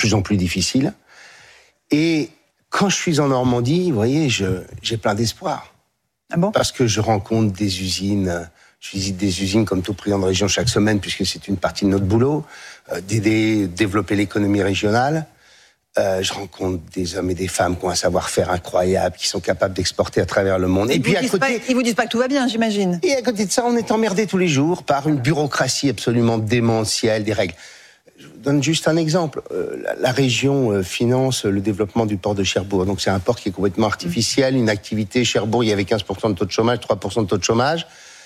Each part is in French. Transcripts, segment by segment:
plus en plus difficile. Et quand je suis en Normandie, vous voyez, j'ai plein d'espoir. Ah bon ? Parce que je rencontre des usines, je visite des usines comme tout président de région chaque semaine, puisque c'est une partie de notre boulot, d'aider, développer l'économie régionale. Je rencontre des hommes et des femmes qui ont un savoir-faire incroyable, qui sont capables d'exporter à travers le monde. Et puis à côté, ils vous disent pas que tout va bien, j'imagine. Et à côté de ça, on est emmerdé tous les jours par une bureaucratie absolument démentielle, des règles. Je vous donne juste un exemple. La région finance le développement du port de Cherbourg. Donc c'est un port qui est complètement artificiel, une activité. Cherbourg, il y avait 15% de taux de chômage, 3% de taux de chômage.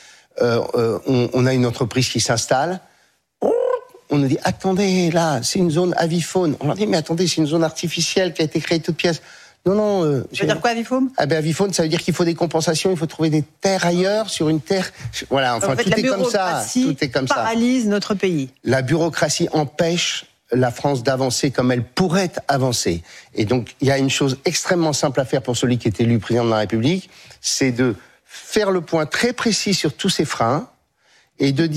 On a une entreprise qui s'installe. On nous dit, attendez, là, c'est une zone avifaune. On leur dit, mais attendez, c'est une zone artificielle qui a été créée toute pièce. Non. Ça veut dire quoi, avifaune ? Avifaune, ça veut dire qu'il faut des compensations, il faut trouver des terres ailleurs, sur une terre. Voilà, enfin, tout est comme ça. Tout est comme ça. La bureaucratie paralyse notre pays. La bureaucratie empêche la France d'avancer comme elle pourrait avancer. Et donc, il y a une chose extrêmement simple à faire pour celui qui est élu président de la République, c'est de faire le point très précis sur tous ces freins, et de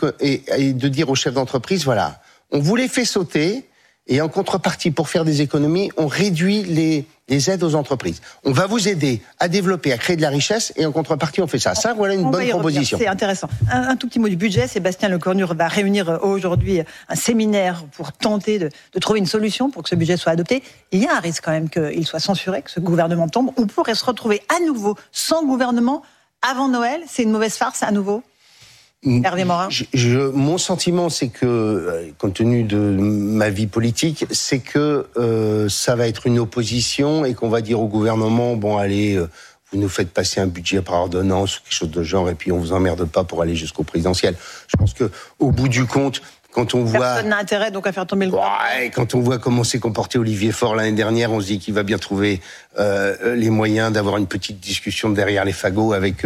dire aux chefs d'entreprise, voilà, on vous les fait sauter, et en contrepartie, pour faire des économies, on réduit les aides aux entreprises. On va vous aider à développer, à créer de la richesse, et en contrepartie, on fait ça. Ça, voilà une bonne proposition. C'est intéressant. Un tout petit mot du budget. Sébastien Lecornu va réunir aujourd'hui un séminaire pour tenter de trouver une solution pour que ce budget soit adopté. Il y a un risque quand même qu'il soit censuré, que ce gouvernement tombe. On pourrait se retrouver à nouveau sans gouvernement avant Noël. C'est une mauvaise farce à nouveau ? Hervé Morin. Mon sentiment, c'est que, compte tenu de ma vie politique, c'est que ça va être une opposition et qu'on va dire au gouvernement, bon allez, vous nous faites passer un budget par ordonnance ou quelque chose de genre, et puis on vous emmerde pas pour aller jusqu'au présidentiel. Je pense que au bout du compte, quand on voit... Personne n'a intérêt donc à faire tomber le gouvernement. Ouais, quand on voit comment s'est comporté Olivier Faure l'année dernière, on se dit qu'il va bien trouver les moyens d'avoir une petite discussion derrière les fagots avec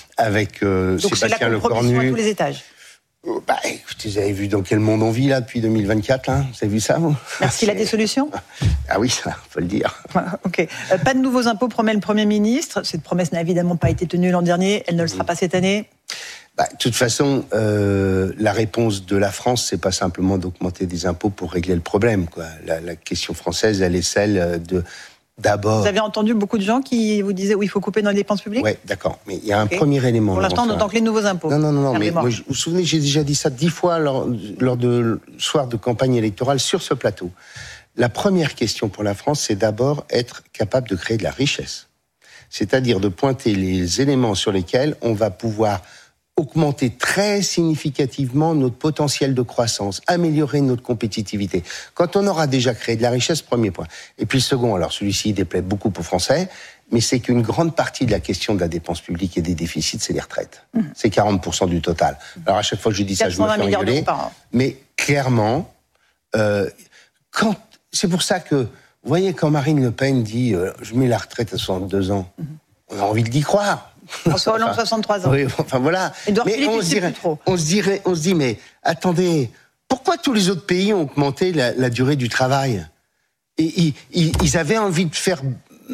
Sébastien Lecornu. Donc c'est la compromission à tous les étages. Écoutez, vous avez vu dans quel monde on vit là depuis 2024 là ? Vous avez vu ça vous ? Merci, il a des solutions ? Ah oui, ça, faut le dire. Ok. Pas de nouveaux impôts, promet le Premier ministre. Cette promesse n'a évidemment pas été tenue l'an dernier. Elle ne le sera pas cette année. De toute façon, la réponse de la France, c'est pas simplement d'augmenter des impôts pour régler le problème, quoi. La question française, elle est celle de... D'abord. Vous avez entendu beaucoup de gens qui vous disaient oui, il faut couper dans les dépenses publiques ? Oui, d'accord. Mais il y a un premier élément. Pour l'instant, on n'entend que les nouveaux impôts. Non. Mais moi, vous vous souvenez, j'ai déjà dit ça 10 fois lors de soir de campagne électorale sur ce plateau. La première question pour la France, c'est d'abord être capable de créer de la richesse. C'est-à-dire de pointer les éléments sur lesquels on va pouvoir augmenter très significativement notre potentiel de croissance, améliorer notre compétitivité. Quand on aura déjà créé de la richesse, premier point. Et puis le second, alors celui-ci il déplaît beaucoup aux Français, mais c'est qu'une grande partie de la question de la dépense publique et des déficits, c'est les retraites. C'est 40% du total. Alors à chaque fois que je dis ça, je me fais rigoler. Mais clairement, c'est pour ça que, vous voyez, quand Marine Le Pen dit je mets la retraite à 62 ans, on a envie d'y croire. François Hollande, 63 ans. Oui, enfin voilà. Mais on se dit, mais attendez, pourquoi tous les autres pays ont augmenté la durée du travail ? Et ils avaient envie de faire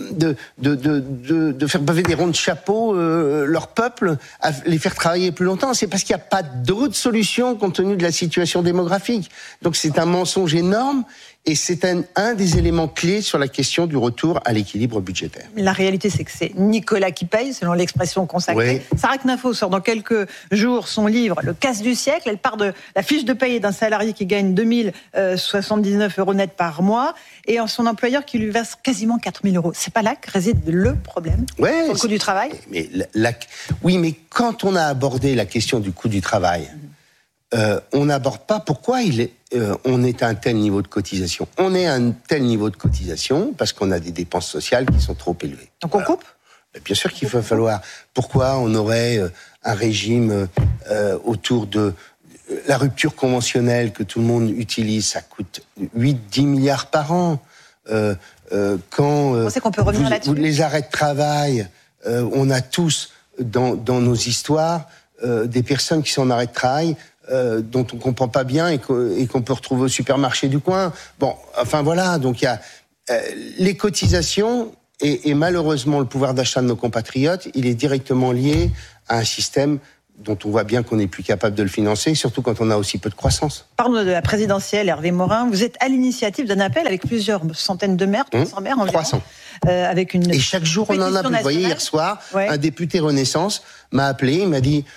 faire baver des ronds de chapeau leur peuple, à les faire travailler plus longtemps. C'est parce qu'il n'y a pas d'autre solution compte tenu de la situation démographique. Donc c'est un mensonge énorme. Et c'est un des éléments clés sur la question du retour à l'équilibre budgétaire. La réalité, c'est que c'est Nicolas qui paye, selon l'expression consacrée. Oui. Sarah Knafo sort dans quelques jours son livre « Le casse du siècle ». Elle part de la fiche de paye d'un salarié qui gagne 2079 € net par mois et son employeur qui lui verse quasiment 4000 €. C'est pas là que réside le problème, sur le coût du travail ? Oui, mais quand on a abordé la question du coût du travail, on n'aborde pas pourquoi on est à un tel niveau de cotisation. On est à un tel niveau de cotisation parce qu'on a des dépenses sociales qui sont trop élevées. Donc on coupe ? Bien sûr qu'il va falloir. Pourquoi on aurait un régime autour de la rupture conventionnelle que tout le monde utilise, ça coûte 8-10 milliards par an. Quand vous pensez qu'on peut revenir là-dessus ? Les arrêts de travail, on a tous dans nos histoires des personnes qui sont en arrêt de travail, dont on comprend pas bien et qu'on peut retrouver au supermarché du coin. Bon, enfin voilà, donc il y a les cotisations et malheureusement le pouvoir d'achat de nos compatriotes, il est directement lié à un système dont on voit bien qu'on n'est plus capable de le financer, surtout quand on a aussi peu de croissance. Parlons de la présidentielle, Hervé Morin. Vous êtes à l'initiative d'un appel avec plusieurs centaines de maires, 300 maires environ. 300. Avec une et chaque jour, on en a plus. Vous voyez, hier soir, un député Renaissance m'a appelé, il m'a dit,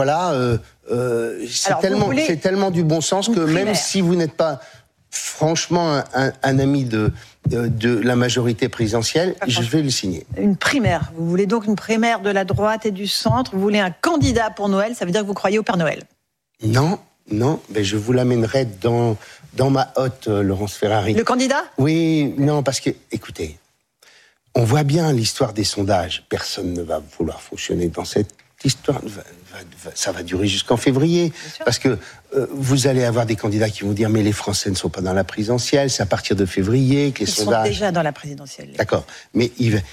c'est tellement du bon sens que même si vous n'êtes pas franchement un ami de la majorité présidentielle, je vais le signer. Une primaire. Vous voulez donc une primaire de la droite et du centre. Vous voulez un candidat pour Noël. Ça veut dire que vous croyez au Père Noël? Non, mais je vous l'amènerai dans ma hotte, Laurence Ferrari. Le candidat? Oui, non, parce que, écoutez, on voit bien l'histoire des sondages. Personne ne va vouloir fonctionner dans cette histoire. Ça va durer jusqu'en février. Parce que vous allez avoir des candidats qui vont dire mais les Français ne sont pas dans la présidentielle, c'est à partir de février que les sondages... Ils sont déjà dans la présidentielle. D'accord. Mais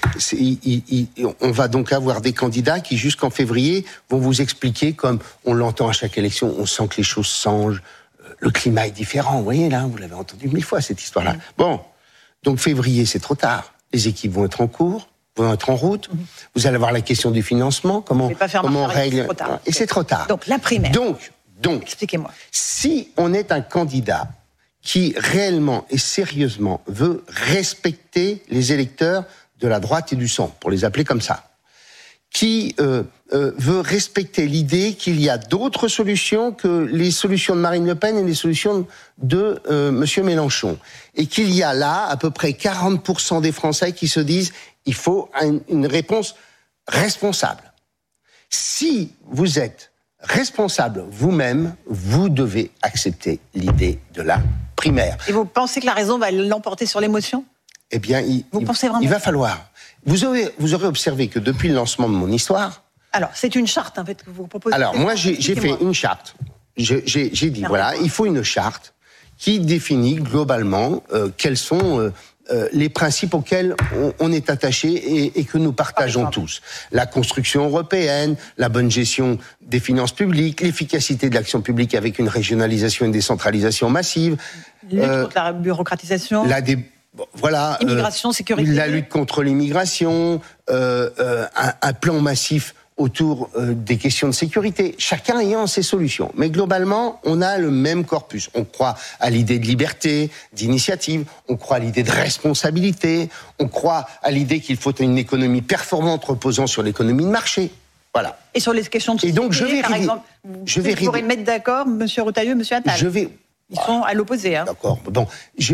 on va donc avoir des candidats qui, jusqu'en février, vont vous expliquer, comme on l'entend à chaque élection, on sent que les choses changent, le climat est différent. Vous voyez là, vous l'avez entendu 1000 fois cette histoire-là. Bon, donc février, c'est trop tard. Les équipes vont être en cours, vont être en route. Vous allez avoir la question du financement, comment on règle. Et c'est trop tard. Donc la primaire. Donc, expliquez-moi. Si on est un candidat qui réellement et sérieusement veut respecter les électeurs de la droite et du centre, pour les appeler comme ça, qui veut respecter l'idée qu'il y a d'autres solutions que les solutions de Marine Le Pen et les solutions de Monsieur Mélenchon, et qu'il y a là à peu près 40% des Français qui se disent il faut une réponse responsable. Si vous êtes responsable vous-même, vous devez accepter l'idée de la primaire. Et vous pensez que la raison va l'emporter sur l'émotion? Eh bien, il va falloir. Vous aurez observé que depuis le lancement de mon histoire... Alors, c'est une charte, en fait, que vous proposez. Alors, moi, j'ai fait une charte. J'ai dit, voilà, il faut une charte qui définit globalement quels sont les principes auxquels on est attaché et que nous partageons tous. La construction européenne, la bonne gestion des finances publiques, l'efficacité de l'action publique avec une régionalisation et une décentralisation massive. Lutte contre la bureaucratisation. Voilà. Immigration, sécurité. La lutte contre l'immigration, un plan massif autour des questions de sécurité, chacun ayant ses solutions. Mais globalement, on a le même corpus. On croit à l'idée de liberté, d'initiative, on croit à l'idée de responsabilité, on croit à l'idée qu'il faut une économie performante reposant sur l'économie de marché. Voilà. Et sur les questions de sécurité, donc, par exemple, vous pourrez mettre d'accord M. Retailleau et M. Attal. Ils sont à l'opposé. Hein. D'accord. Bon,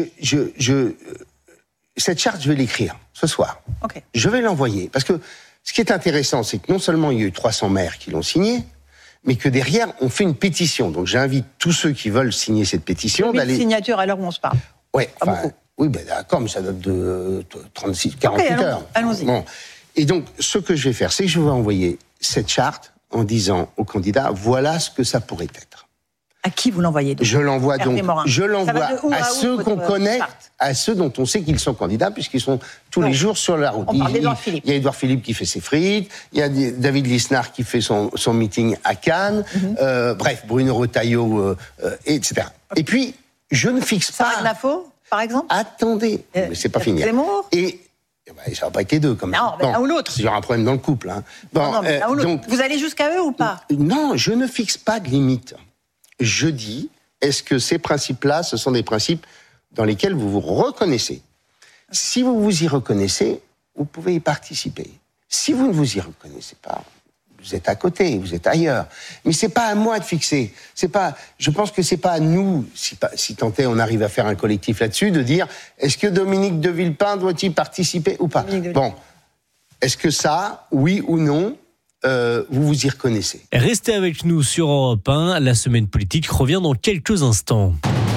cette charte, je vais l'écrire ce soir. Okay. Je vais l'envoyer. Parce que ce qui est intéressant, c'est que non seulement il y a eu 300 maires qui l'ont signé, mais que derrière, on fait une pétition. Donc j'invite tous ceux qui veulent signer cette pétition d'aller... 1000 signatures à l'heure où on se parle. Ouais, oui, d'accord, mais ça date de 48 heures. Allons-y. Bon. Et donc, ce que je vais faire, c'est que je vais envoyer cette charte en disant aux candidats, voilà ce que ça pourrait être. À qui vous l'envoyez donc? Je l'envoie à ceux qu'on connaît, à ceux dont on sait qu'ils sont candidats, puisqu'ils sont tous les jours sur la route. On parle d'Édouard Philippe. Il y a Édouard Philippe qui fait ses frites, il y a David Lisnard qui fait son meeting à Cannes, bref, Bruno Retailleau, etc. Okay. Et puis, je ne fixe pas... Sarah Knafo, par exemple? Attendez, mais c'est pas fini. Zemmour? Ça va pas être les deux, quand même. Non, mais l'un ou l'autre. Il y aura un problème dans le couple. Hein. Bon, non, mais l'un ou l'autre. Donc, vous allez jusqu'à eux ou pas? Non, je ne fixe pas de limite. Je dis, est-ce que ces principes-là, ce sont des principes dans lesquels vous vous reconnaissez? Si vous vous y reconnaissez, vous pouvez y participer. Si vous ne vous y reconnaissez pas, vous êtes à côté, vous êtes ailleurs. Mais c'est pas à moi de fixer. Je pense que c'est pas à nous, si tant est on arrive à faire un collectif là-dessus, de dire, est-ce que Dominique de Villepin doit-il participer ou pas? Bon. Est-ce que ça, oui ou non, vous vous y reconnaissez? Restez avec nous sur Europe 1. La semaine politique revient dans quelques instants.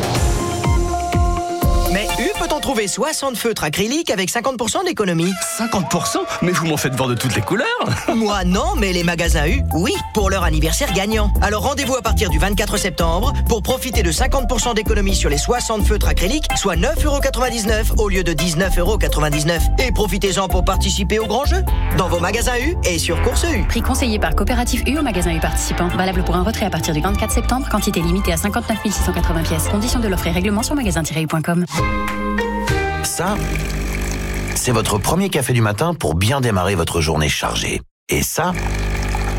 Mais peut-on trouver 60 feutres acryliques avec 50% d'économie? 50%? Mais vous m'en faites voir de toutes les couleurs. Moi non, mais les magasins U, oui, pour leur anniversaire gagnant. Alors rendez-vous à partir du 24 septembre pour profiter de 50% d'économie sur les 60 feutres acryliques, soit 9,99€ au lieu de 19,99€. Et profitez-en pour participer au grand jeu dans vos magasins U et sur Course U. Prix conseillé par Coopérative U au magasin U participant. Valable pour un retrait à partir du 24 septembre. Quantité limitée à 59 680 pièces. Conditions de l'offre et règlement sur magasin-u.com. Ça, c'est votre premier café du matin pour bien démarrer votre journée chargée. Et ça,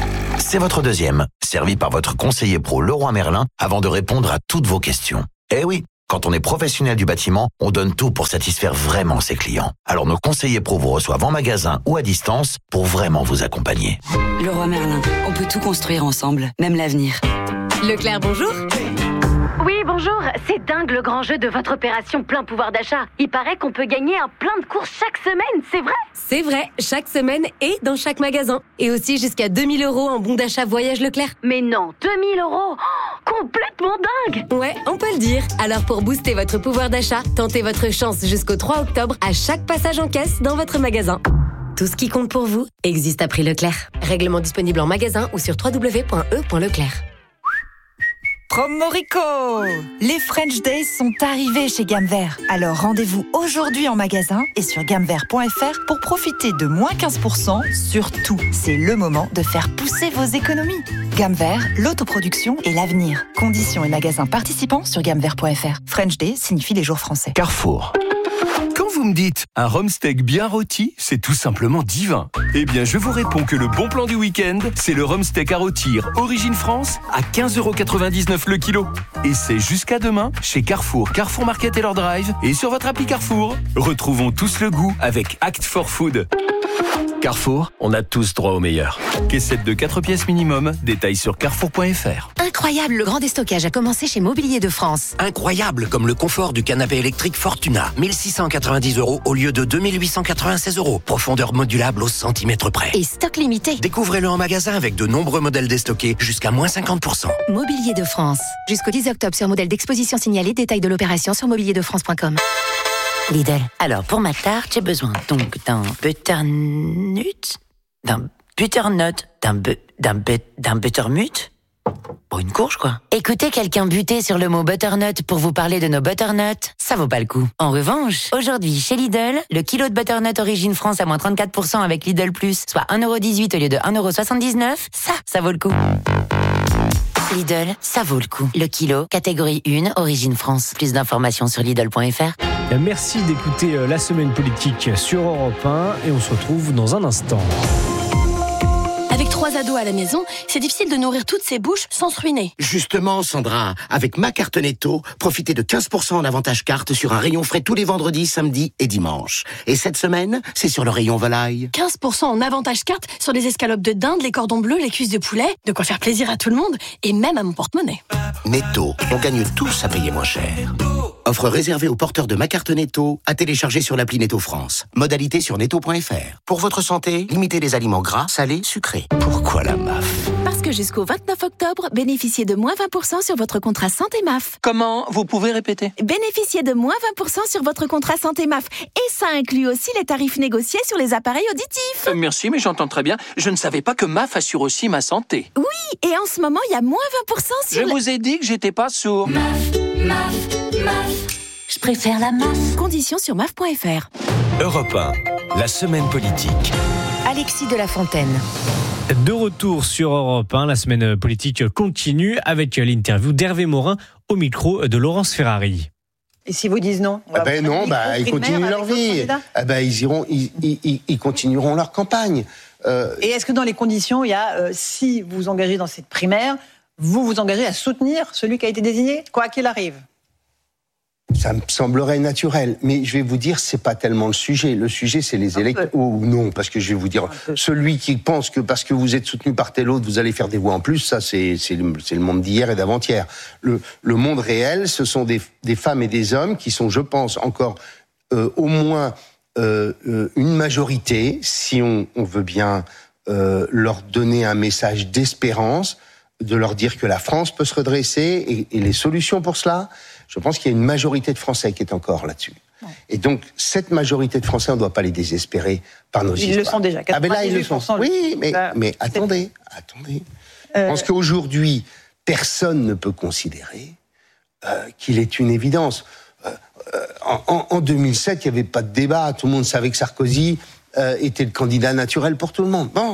C'est votre deuxième, servi par votre conseiller pro Leroy Merlin avant de répondre à toutes vos questions. Eh oui, quand on est professionnel du bâtiment, on donne tout pour satisfaire vraiment ses clients. Alors nos conseillers pro vous reçoivent en magasin ou à distance pour vraiment vous accompagner. Leroy Merlin, on peut tout construire ensemble, même l'avenir. Leclerc, bonjour. Oui, bonjour. C'est dingue le grand jeu de votre opération plein pouvoir d'achat. Il paraît qu'on peut gagner un plein de courses chaque semaine, c'est vrai? C'est vrai, chaque semaine et dans chaque magasin. Et aussi jusqu'à 2000 € en bon d'achat Voyage Leclerc. Mais non, 2000 €? Complètement dingue! Ouais, on peut le dire. Alors pour booster votre pouvoir d'achat, tentez votre chance jusqu'au 3 octobre à chaque passage en caisse dans votre magasin. Tout ce qui compte pour vous existe à prix Leclerc. Règlement disponible en magasin ou sur www.e.leclerc. Promo Rico! Les French Days sont arrivés chez Gamme Vert. Alors rendez-vous aujourd'hui en magasin et sur gammevert.fr pour profiter de moins 15% sur tout. C'est le moment de faire pousser vos économies. Gamme Vert, l'autoproduction et l'avenir. Conditions et magasins participants sur gammevert.fr. French Day signifie les jours français. Carrefour. Quand vous me dites un rhum steak bien rôti, c'est tout simplement divin. Eh bien, je vous réponds que le bon plan du week-end, c'est le rhum steak à rôtir Origine France à 15,99 € le kilo. Et c'est jusqu'à demain chez Carrefour, Carrefour Market et leur drive et sur votre appli Carrefour. Retrouvons tous le goût avec Act for Food. Carrefour, on a tous droit au meilleur. Caissette de 4 pièces minimum, détails sur carrefour.fr. Incroyable, le grand déstockage a commencé chez Mobilier de France. Incroyable, comme le confort du canapé électrique Fortuna. 1690 € au lieu de 2896 €. Profondeur modulable au centimètre près. Et stock limité. Découvrez-le en magasin avec de nombreux modèles déstockés jusqu'à moins 50%. Mobilier de France. Jusqu'au 10 octobre sur modèle d'exposition signalé. Détail de l'opération sur mobilierdefrance.com. Lidl. Alors, pour ma tarte, j'ai besoin donc d'un butternut, d'un buttermut. Bon, une courge, quoi. Écoutez quelqu'un buter sur le mot butternut pour vous parler de nos butternuts, ça vaut pas le coup. En revanche, aujourd'hui, chez Lidl, le kilo de butternut Origine France à moins 34% avec Lidl Plus, soit 1,18 € au lieu de 1,79 €, ça vaut le coup. Lidl, ça vaut le coup. Le kilo, catégorie 1, Origine France. Plus d'informations sur Lidl.fr. Merci d'écouter La Semaine Politique sur Europe 1 et on se retrouve dans un instant. Avec 3 ados à la maison, c'est difficile de nourrir toutes ces bouches sans se ruiner. Justement, Sandra, avec ma carte Netto, profitez de 15% en avantage carte sur un rayon frais tous les vendredis, samedis et dimanches. Et cette semaine, c'est sur le rayon volaille. 15% en avantage carte sur les escalopes de dinde, les cordons bleus, les cuisses de poulet, de quoi faire plaisir à tout le monde et même à mon porte-monnaie. Netto, on gagne tous à payer moins cher. Offre réservée aux porteurs de ma carte Netto, à télécharger sur l'appli Netto France. Modalité sur netto.fr. Pour votre santé, limitez les aliments gras, salés, sucrés. Pourquoi la MAF ? Parce que jusqu'au 29 octobre, bénéficiez de moins 20% sur votre contrat santé MAF. Comment ? Vous pouvez répéter ? Bénéficiez de moins 20% sur votre contrat santé MAF. Et ça inclut aussi les tarifs négociés sur les appareils auditifs. Merci, mais j'entends très bien. Je ne savais pas que MAF assure aussi ma santé. Oui, et en ce moment, il y a moins 20% sur... Je vous ai dit que j'étais pas sourd. MAF. Je préfère la MAF. Conditions sur MAF.fr. Europe 1, la semaine politique. Alexis de la Fontaine. De retour sur Europe 1, la semaine politique continue avec l'interview d'Hervé Morin au micro de Laurence Ferrari. Et si vous disent non? Ils continuent leur vie. Ils continueront leur campagne. Et est-ce que dans les conditions, il y a, si vous vous engagez dans cette primaire, vous vous engagez à soutenir celui qui a été désigné, quoi qu'il arrive? Ça me semblerait naturel, mais je vais vous dire, c'est pas tellement le sujet. Le sujet, c'est les électeurs. Ou non, parce que je vais vous dire, celui qui pense que parce que vous êtes soutenu par tel autre, vous allez faire des voix en plus, ça, c'est le monde d'hier et d'avant-hier. Le monde réel, ce sont des femmes et des hommes qui sont, je pense, encore au moins une majorité, si on veut bien leur donner un message d'espérance, de leur dire que la France peut se redresser et les solutions pour cela. Je pense qu'il y a une majorité de Français qui est encore là-dessus. Ouais. Et donc, cette majorité de Français, on ne doit pas les désespérer par nos histoires. Ils le sont déjà. 98%. Là, ils le sont. Oui, mais attendez. Je pense qu'aujourd'hui, personne ne peut considérer qu'il est une évidence. En 2007, il n'y avait pas de débat. Tout le monde savait que Sarkozy était le candidat naturel pour tout le monde. Bon.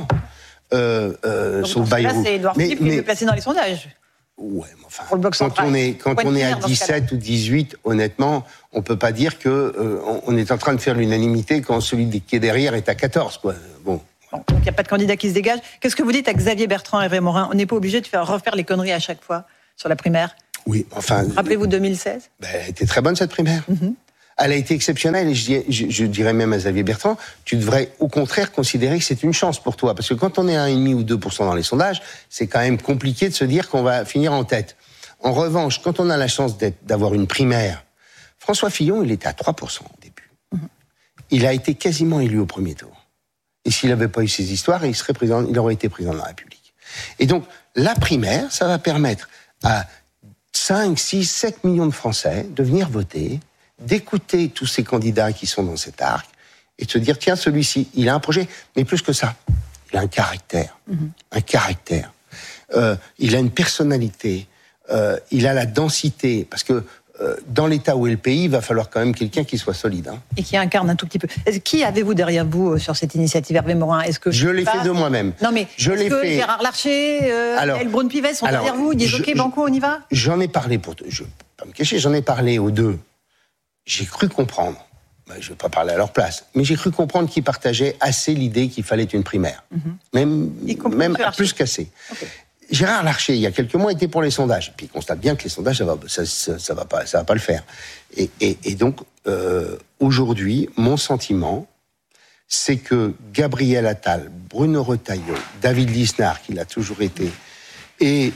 Sauf Bayrou. Là, c'est Édouard Philippe qui est placé dans les sondages. Ouais, mais enfin, quand on est à 17 ou 18, honnêtement, on peut pas dire que on est en train de faire l'unanimité quand celui qui est derrière est à 14, quoi. Bon. Ok. n'y a pas de candidat qui se dégage. Qu'est-ce que vous dites à Xavier Bertrand et Hervé Morin ? On n'est pas obligé de refaire les conneries à chaque fois sur la primaire ? Oui, enfin... Rappelez-vous 2016 ? Elle a été très bonne, cette primaire. Elle a été exceptionnelle, et je dirais même à Xavier Bertrand, tu devrais au contraire considérer que c'est une chance pour toi. Parce que quand on est à 1,5 ou 2% dans les sondages, c'est quand même compliqué de se dire qu'on va finir en tête. En revanche, quand on a la chance d'avoir une primaire, François Fillon, il était à 3% au début. Il a été quasiment élu au premier tour. Et s'il n'avait pas eu ces histoires, il aurait été président de la République. Et donc, la primaire, ça va permettre à 5, 6, 7 millions de Français de venir voter, d'écouter tous ces candidats qui sont dans cet arc, et de se dire, tiens, celui-ci, il a un projet, mais plus que ça, il a un caractère. Un caractère. Il a une personnalité. Il a la densité, parce que dans l'état où est le pays, il va falloir quand même quelqu'un qui soit solide. Et qui incarne un tout petit peu. Qui avez-vous derrière vous sur cette initiative, Hervé Morin ? Est-ce que je l'ai fait de moi-même. Non, mais est-ce que Gérard Larcher, Yael Braun-Pivet sont derrière vous ? Ils disent OK, banco, on y va ? J'en ai parlé, je ne vais pas me cacher, j'en ai parlé aux deux. J'ai cru comprendre, je ne vais pas parler à leur place, mais j'ai cru comprendre qu'ils partageaient assez l'idée qu'il fallait une primaire. Même plus qu'assez. Okay. Gérard Larcher, il y a quelques mois, était pour les sondages. Puis il constate bien que les sondages, ça va pas le faire. Et donc, aujourd'hui, mon sentiment, c'est que Gabriel Attal, Bruno Retailleau, David Lisnard, qui l'a toujours été, et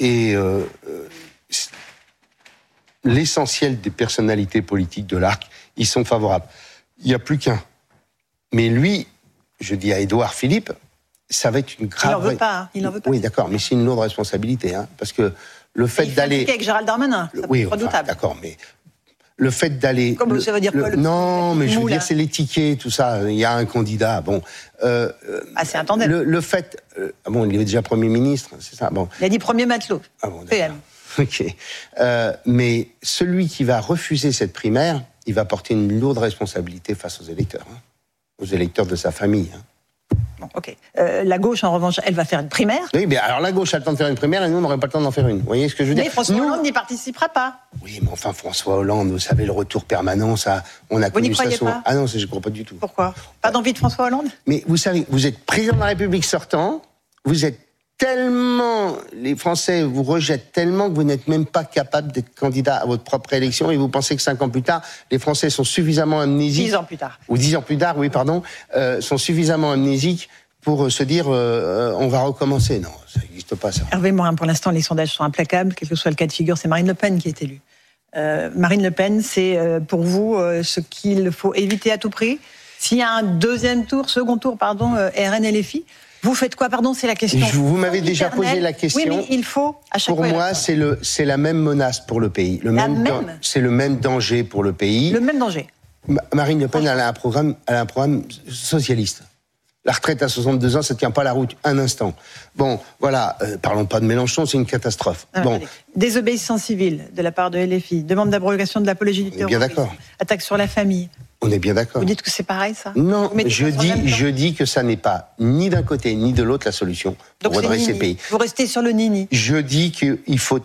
l'essentiel des personnalités politiques de l'Arc, ils sont favorables. Il n'y a plus qu'un. Mais lui, je dis à Édouard Philippe, ça va être une grave... Il n'en veut pas. Oui, d'accord, mais c'est une lourde responsabilité, parce que le fait d'aller... avec Gérald Darmanin, ça peut être redoutable. D'accord, mais le fait d'aller... Comme ça veut dire quoi Non, mais je veux dire, c'est les tickets, tout ça. Il y a un candidat, bon... c'est un tandem. Le fait... il est déjà Premier ministre, c'est ça, bon. Il a dit premier matelot, PM. Ok. Mais celui qui va refuser cette primaire, il va porter une lourde responsabilité face aux électeurs de sa famille. Bon, ok. La gauche, en revanche, elle va faire une primaire. Oui, mais alors la gauche a le temps de faire une primaire et nous, on n'aurait pas le temps d'en faire une. Vous voyez ce que je veux dire ? Mais François Hollande n'y participera pas. Oui, mais enfin, François Hollande, vous savez, le retour permanent, ça, on a connu ça. Vous n'y croyez pas ? Ah non, je ne crois pas du tout. Pourquoi ? Pas d'envie de François Hollande ? Mais vous savez, vous êtes président de la République sortant, vous êtes tellement, les Français vous rejettent tellement que vous n'êtes même pas capable d'être candidat à votre propre élection et vous pensez que 5 ans plus tard, les Français sont suffisamment amnésiques... 10 ans plus tard. Ou 10 ans plus tard, oui, pardon, sont suffisamment amnésiques pour se dire on va recommencer. Non, ça n'existe pas, ça. Hervé Morin, pour l'instant, les sondages sont implacables, quel que soit le cas de figure, c'est Marine Le Pen qui est élue. Marine Le Pen, c'est pour vous ce qu'il faut éviter à tout prix. S'il y a un second tour, RN et LFI, vous faites quoi, c'est la question. Vous m'avez déjà posé la question. Oui, mais il faut, à chaque fois... Pour moi, c'est la même menace pour le pays. C'est le même danger pour le pays. Le même danger. Marine Le Pen, elle a un programme socialiste. La retraite à 62 ans, ça ne tient pas la route un instant. Bon, voilà, parlons pas de Mélenchon, c'est une catastrophe. Désobéissance civile de la part de LFI, demande d'abrogation de l'apologie du terrorisme, bien d'accord. Attaque sur la famille. On est bien d'accord. Vous dites que c'est pareil, ça ? Non, je dis que ça n'est pas ni d'un côté ni de l'autre la solution pour redresser le pays. Vous restez sur le nini. Je dis qu'il faut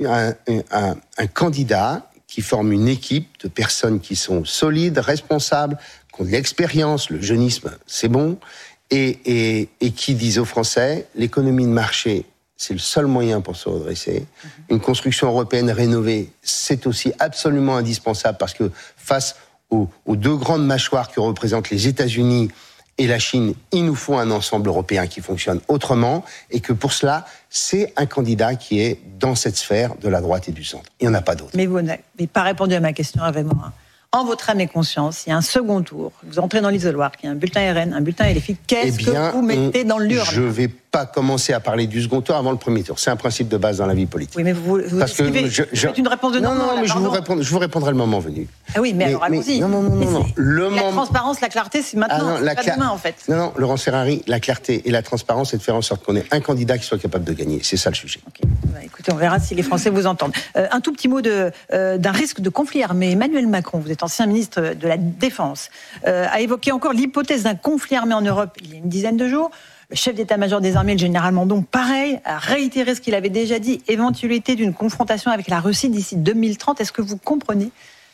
un candidat qui forme une équipe de personnes qui sont solides, responsables, qui ont de l'expérience, le jeunisme, c'est bon, et qui disent aux Français, l'économie de marché, c'est le seul moyen pour se redresser. Une construction européenne rénovée, c'est aussi absolument indispensable parce que face aux deux grandes mâchoires que représentent les États-Unis et la Chine, il nous faut un ensemble européen qui fonctionne autrement et que pour cela, c'est un candidat qui est dans cette sphère de la droite et du centre. Il n'y en a pas d'autre. Mais vous n'avez pas répondu à ma question, Hervé Morin. En votre âme et conscience, il y a un second tour. Vous entrez dans l'isoloir, il y a un bulletin RN, un bulletin LFI. Qu'est-ce que vous mettez dans l'urne ? Je ne vais pas commencer à parler du second tour avant le premier tour. C'est un principe de base dans la vie politique. Oui, mais vous faites une réponse de non. Non, mais je vous répondrai le moment venu. Ah oui, mais alors allons-y. Non. La transparence, la clarté, c'est maintenant, c'est pas demain en fait. Non, Laurence Ferrari, la clarté et la transparence, c'est de faire en sorte qu'on ait un candidat qui soit capable de gagner. C'est ça le sujet. Okay. Écoutez, on verra si les Français vous entendent. Un tout petit mot d'un risque de conflit armé. Emmanuel Macron, vous êtes ancien ministre de la Défense, a évoqué encore l'hypothèse d'un conflit armé en Europe il y a une dizaine de jours. Le chef d'état-major des armées, le général Mandon, pareil, a réitéré ce qu'il avait déjà dit, éventualité d'une confrontation avec la Russie d'ici 2030. Est-ce que vous comprenez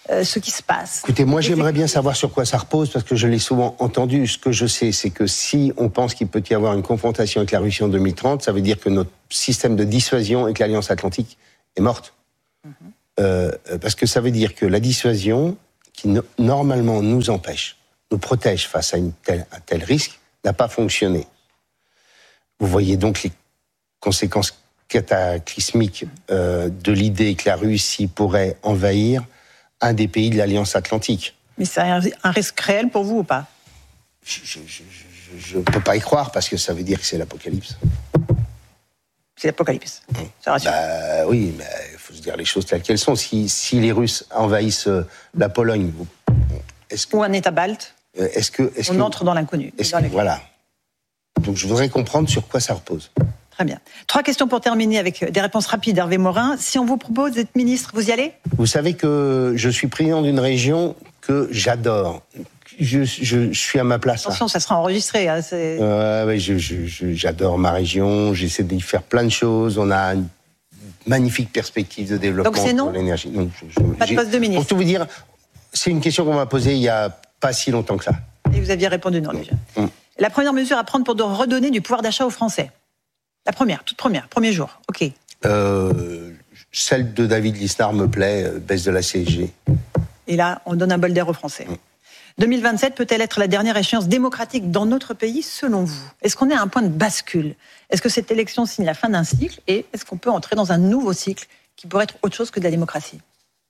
ce qui se passe. Écoutez, moi j'aimerais bien savoir sur quoi ça repose, parce que je l'ai souvent entendu. Ce que je sais, c'est que si on pense qu'il peut y avoir une confrontation avec la Russie en 2030, ça veut dire que notre système de dissuasion avec l'Alliance Atlantique est morte. Parce que ça veut dire que la dissuasion, qui normalement nous empêche, nous protège face à un tel risque, n'a pas fonctionné. Vous voyez donc les conséquences cataclysmique de l'idée que la Russie pourrait envahir un des pays de l'Alliance Atlantique. Mais c'est un risque réel pour vous ou pas ? Je ne peux pas y croire, parce que ça veut dire que c'est l'apocalypse. C'est l'apocalypse. Ça rassure. Oui, mais il faut se dire les choses telles qu'elles sont. Si les Russes envahissent la Pologne, ou un État balte, on entre dans l'inconnu. Voilà. Donc je voudrais comprendre sur quoi ça repose. Très bien. 3 questions pour terminer avec des réponses rapides. Hervé Morin, si on vous propose d'être ministre, vous y allez ? Vous savez que je suis président d'une région que j'adore. Je suis à ma place. Attention, ça sera enregistré. Hein, j'adore ma région, j'essaie d'y faire plein de choses. On a une magnifique perspective de développement. Donc c'est non ? Pour l'énergie. Non, pas de poste de ministre. Pour tout vous dire, c'est une question qu'on m'a posée il n'y a pas si longtemps que ça. Et vous aviez répondu non déjà. La première mesure à prendre pour redonner du pouvoir d'achat aux Français ? La première, toute première, premier jour, ok. Celle de David Lisnard me plaît, baisse de la CSG. Et là, on donne un bol d'air aux Français. 2027 peut-elle être la dernière échéance démocratique dans notre pays, selon vous ? Est-ce qu'on est à un point de bascule ? Est-ce que cette élection signe la fin d'un cycle ? Et est-ce qu'on peut entrer dans un nouveau cycle qui pourrait être autre chose que de la démocratie ?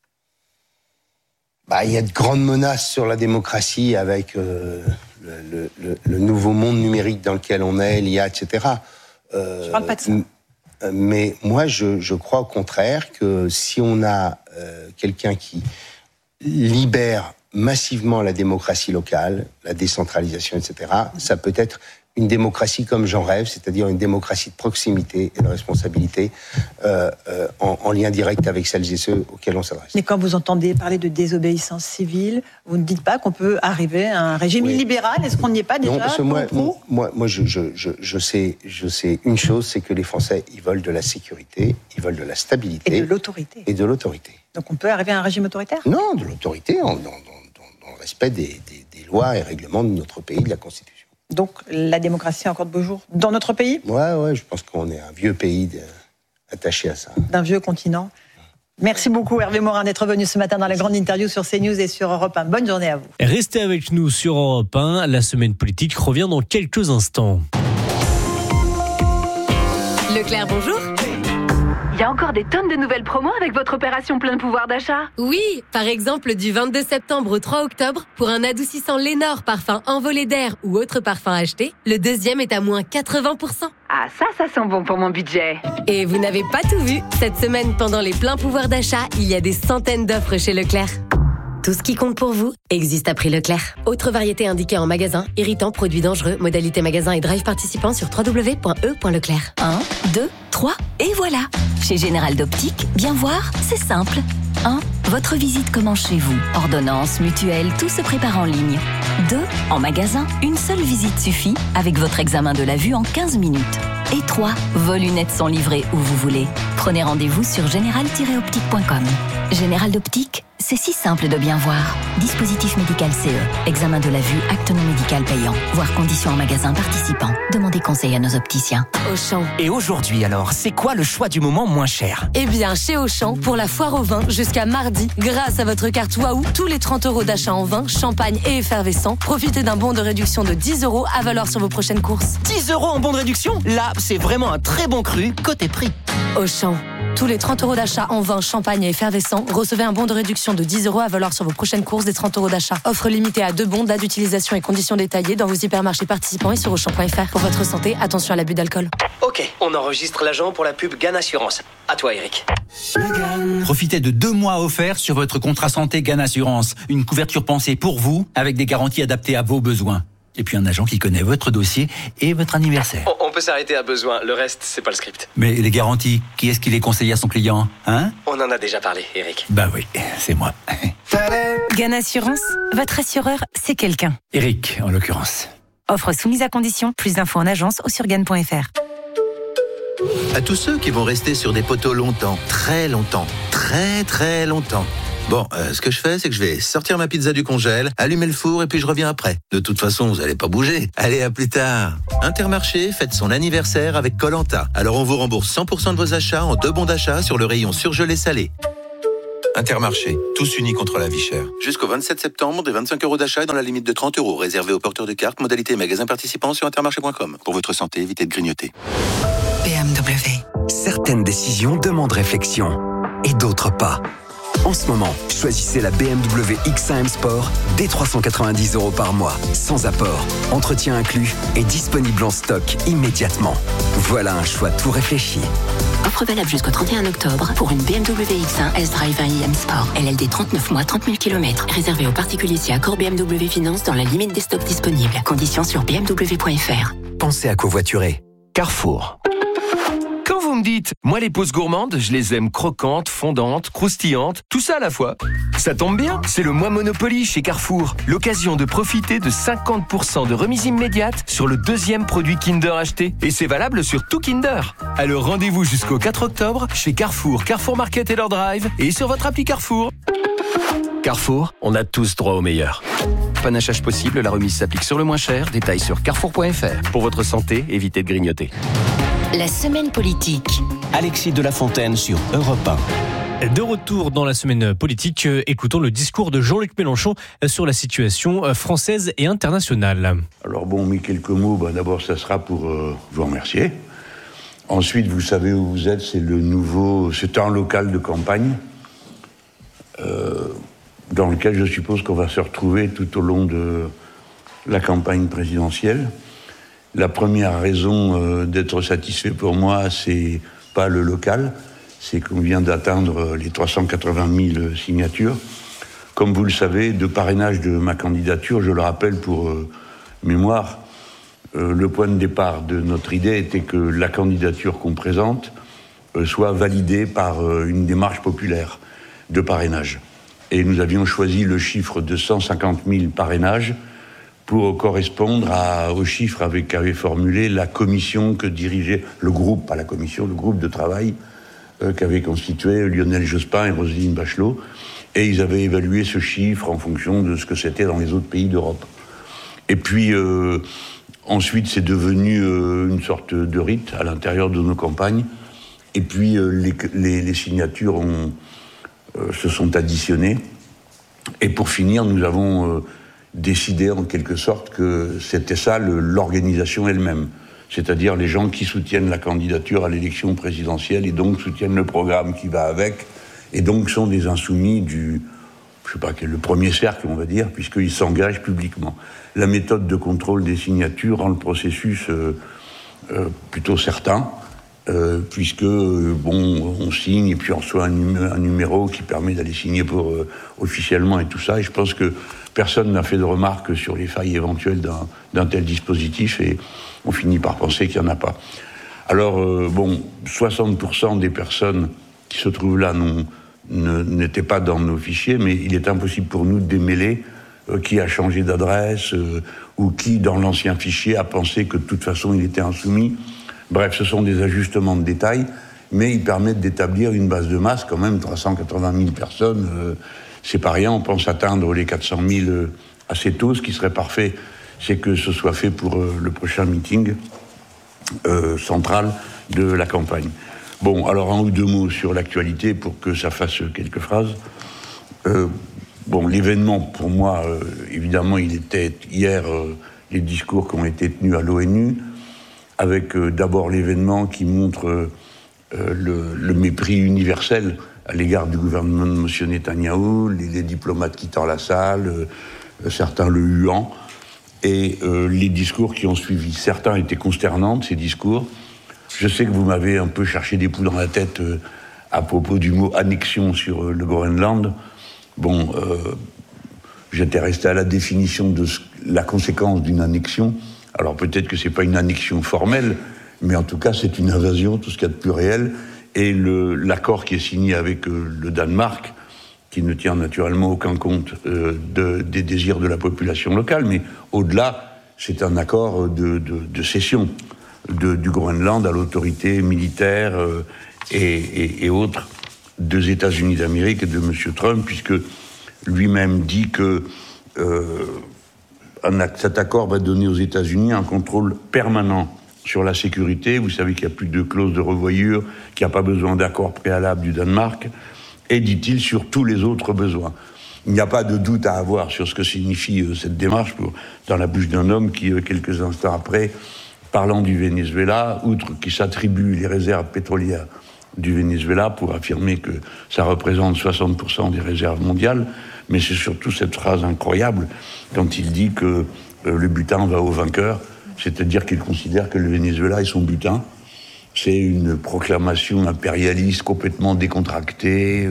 Il y a de grandes menaces sur la démocratie avec le nouveau monde numérique dans lequel on est, l'IA, etc. Je parle pas de ça. Mais moi, je crois au contraire que si on a quelqu'un qui libère massivement la démocratie locale, la décentralisation, etc., ça peut être une démocratie comme j'en rêve, c'est-à-dire une démocratie de proximité et de responsabilité en lien direct avec celles et ceux auxquels on s'adresse. Mais quand vous entendez parler de désobéissance civile, vous ne dites pas qu'on peut arriver à un régime illibéral ? Est-ce qu'on n'y est pas déjà ? Non, parce que moi, je sais une chose, c'est que les Français, ils veulent de la sécurité, ils veulent de la stabilité. Et de l'autorité. Donc on peut arriver à un régime autoritaire ? Non, de l'autorité, dans le respect des lois et règlements de notre pays, de la Constitution. Donc la démocratie a encore de beaux jours dans notre pays ? Ouais, je pense qu'on est un vieux pays attaché à ça. D'un vieux continent. Merci beaucoup Hervé Morin d'être venu ce matin dans la grande interview sur CNews et sur Europe 1. Bonne journée à vous. Restez avec nous sur Europe 1. La semaine politique revient dans quelques instants. Leclerc, bonjour. Il y a encore des tonnes de nouvelles promos avec votre opération plein pouvoir d'achat. Oui, par exemple du 22 septembre au 3 octobre, pour un adoucissant Lénore parfum envolé d'air ou autre parfum acheté, le deuxième est à moins 80%. Ah ça sent bon pour mon budget. Et vous n'avez pas tout vu. Cette semaine, pendant les pleins pouvoirs d'achat, il y a des centaines d'offres chez Leclerc. Tout ce qui compte pour vous existe à prix Leclerc. Autre variété indiquée en magasin, irritant, produits dangereux, modalité magasin et drive participant sur www.e.leclerc. 1, 2, 3, et voilà. Chez Général d'Optique, bien voir, c'est simple. 1. Votre visite commence chez vous. Ordonnance, mutuelle, tout se prépare en ligne. 2. En magasin, une seule visite suffit avec votre examen de la vue en 15 minutes. Et 3. Vos lunettes sont livrées où vous voulez. Prenez rendez-vous sur général-optique.com. Général d'Optique, c'est si simple de bien voir. Dispositif médical CE. Examen de la vue, acte non médical payant. Voir conditions en magasin participant. Demandez conseil à nos opticiens. Auchan. Et aujourd'hui alors, c'est quoi le choix du moment moins cher ? Eh bien, chez Auchan, pour la foire au vin, jusqu'à mardi, grâce à votre carte Waouh, tous les 30 € d'achat en vin, champagne et effervescent, profitez d'un bon de réduction de 10 € à valoir sur vos prochaines courses. 10 € en bon de réduction ? Là, c'est vraiment un très bon cru côté prix. Auchan. Tous les 30 € d'achat en vin, champagne et effervescent, recevez un bon de réduction de 10 € à valoir sur vos prochaines courses des 30 € d'achat. Offre limitée à 2 bons, date d'utilisation et conditions détaillées dans vos hypermarchés participants et sur Auchan.fr. Pour votre santé, attention à l'abus d'alcool. Ok, on enregistre l'agent pour la pub GAN Assurance. À toi, Eric. Profitez de 2 mois offerts sur votre contrat santé GAN Assurance. Une couverture pensée pour vous, avec des garanties adaptées à vos besoins. Et puis un agent qui connaît votre dossier et votre anniversaire. On peut s'arrêter à besoin, le reste, c'est pas le script. Mais les garanties, qui est-ce qui les conseille à son client, hein ? On en a déjà parlé, Eric. Bah oui, c'est moi. GAN Assurance, votre assureur, c'est quelqu'un. Eric, en l'occurrence. Offre soumise à condition, plus d'infos en agence ou sur GAN.fr. À tous ceux qui vont rester sur des poteaux longtemps, très longtemps, très très longtemps. Bon, ce que je fais, c'est que je vais sortir ma pizza du congèle, allumer le four et puis je reviens après. De toute façon, vous allez pas bouger. Allez, à plus tard. Intermarché fête son anniversaire avec Koh-Lanta. Alors on vous rembourse 100% de vos achats en 2 bons d'achat sur le rayon surgelé salé. Intermarché, tous unis contre la vie chère. Jusqu'au 27 septembre, des 25 € d'achat et dans la limite de 30 €, réservés aux porteurs de cartes, modalité magasin participants sur intermarché.com. Pour votre santé, évitez de grignoter. BMW. Certaines décisions demandent réflexion et d'autres pas. En ce moment, choisissez la BMW X1 M Sport dès 390 € par mois, sans apport, entretien inclus et disponible en stock immédiatement. Voilà un choix tout réfléchi. Offre valable jusqu'au 31 octobre pour une BMW X1 S-Drive 1 iM Sport. LLD 39 mois, 30 000 km. Réservé aux particuliers si accord BMW Finance dans la limite des stocks disponibles. Conditions sur bmw.fr. Pensez à covoiturer. Carrefour. Quand vous me dites, moi les pousses gourmandes, je les aime croquantes, fondantes, croustillantes, tout ça à la fois. Ça tombe bien, c'est le mois Monopoly chez Carrefour. L'occasion de profiter de 50% de remise immédiate sur le 2e produit Kinder acheté. Et c'est valable sur tout Kinder. Alors rendez-vous jusqu'au 4 octobre chez Carrefour, Carrefour Market et leur drive et sur votre appli Carrefour. Carrefour, on a tous droit au meilleur. Panachage possible, la remise s'applique sur le moins cher. Détails sur carrefour.fr. Pour votre santé, évitez de grignoter. La semaine politique. Alexis de la Fontaine sur Europe 1. De retour dans la semaine politique, écoutons le discours de Jean-Luc Mélenchon sur la situation française et internationale. Alors bon, mais quelques mots. D'abord, ça sera pour vous remercier. Ensuite, vous savez où vous êtes, c'est un local de campagne dans lequel je suppose qu'on va se retrouver tout au long de la campagne présidentielle. La première raison d'être satisfait pour moi, c'est pas le local, c'est qu'on vient d'atteindre les 380 000 signatures. Comme vous le savez, de parrainage de ma candidature, je le rappelle pour mémoire, le point de départ de notre idée était que la candidature qu'on présente soit validée par une démarche populaire de parrainage. Et nous avions choisi le chiffre de 150 000 parrainages pour correspondre au chiffre qu'avait formulé la commission que dirigeait le groupe, pas la commission, le groupe de travail qu'avaient constitué Lionel Jospin et Roselyne Bachelot. Et ils avaient évalué ce chiffre en fonction de ce que c'était dans les autres pays d'Europe. Et puis, ensuite, c'est devenu une sorte de rite à l'intérieur de nos campagnes. Et puis, les signatures se sont additionnées. Et pour finir, nous avons décidé en quelque sorte que c'était ça l'organisation elle-même. C'est-à-dire les gens qui soutiennent la candidature à l'élection présidentielle et donc soutiennent le programme qui va avec, et donc sont des insoumis le premier cercle, on va dire, puisqu'ils s'engagent publiquement. La méthode de contrôle des signatures rend le processus plutôt certain, puisque on signe et puis on reçoit un numéro qui permet d'aller signer officiellement et tout ça. Et je pense que personne n'a fait de remarques sur les failles éventuelles d'un tel dispositif, et on finit par penser qu'il n'y en a pas. Alors, 60% des personnes qui se trouvent là n'étaient pas dans nos fichiers, mais il est impossible pour nous de démêler qui a changé d'adresse ou qui, dans l'ancien fichier, a pensé que de toute façon il était insoumis. Bref, ce sont des ajustements de détails, mais ils permettent d'établir une base de masse, quand même, 380 000 personnes. C'est pas rien, on pense atteindre les 400 000 assez tôt. Ce qui serait parfait, c'est que ce soit fait pour le prochain meeting central de la campagne. Bon, alors un ou deux mots sur l'actualité pour que ça fasse quelques phrases. L'événement, pour moi, évidemment, il était hier les discours qui ont été tenus à l'ONU, avec d'abord l'événement qui montre le mépris universel à l'égard du gouvernement de M. Netanyahou, les diplomates quittant la salle, certains le huant, et les discours qui ont suivi. Certains étaient consternants, ces discours. Je sais que vous m'avez un peu cherché des poux dans la tête à propos du mot « annexion » sur le Groenland. J'étais resté à la définition de la conséquence d'une annexion. Alors peut-être que c'est pas une annexion formelle, mais en tout cas c'est une invasion, tout ce qu'il y a de plus réel. Et l'accord qui est signé avec le Danemark, qui ne tient naturellement aucun compte des désirs de la population locale, mais au-delà, c'est un accord de cession du Groenland à l'autorité militaire et autres des États-Unis d'Amérique et de M. Trump, puisque lui-même dit que cet accord va donner aux États-Unis un contrôle permanent sur la sécurité. Vous savez qu'il n'y a plus de clause de revoyure, qu'il n'y a pas besoin d'accord préalable du Danemark, et, dit-il, sur tous les autres besoins. Il n'y a pas de doute à avoir sur ce que signifie cette démarche dans la bouche d'un homme qui, quelques instants après, parlant du Venezuela, outre qu'il s'attribue les réserves pétrolières du Venezuela pour affirmer que ça représente 60% des réserves mondiales, mais c'est surtout cette phrase incroyable quand il dit que le butin va au vainqueur, c'est-à-dire qu'il considère que le Venezuela est son butin. C'est une proclamation impérialiste complètement décontractée.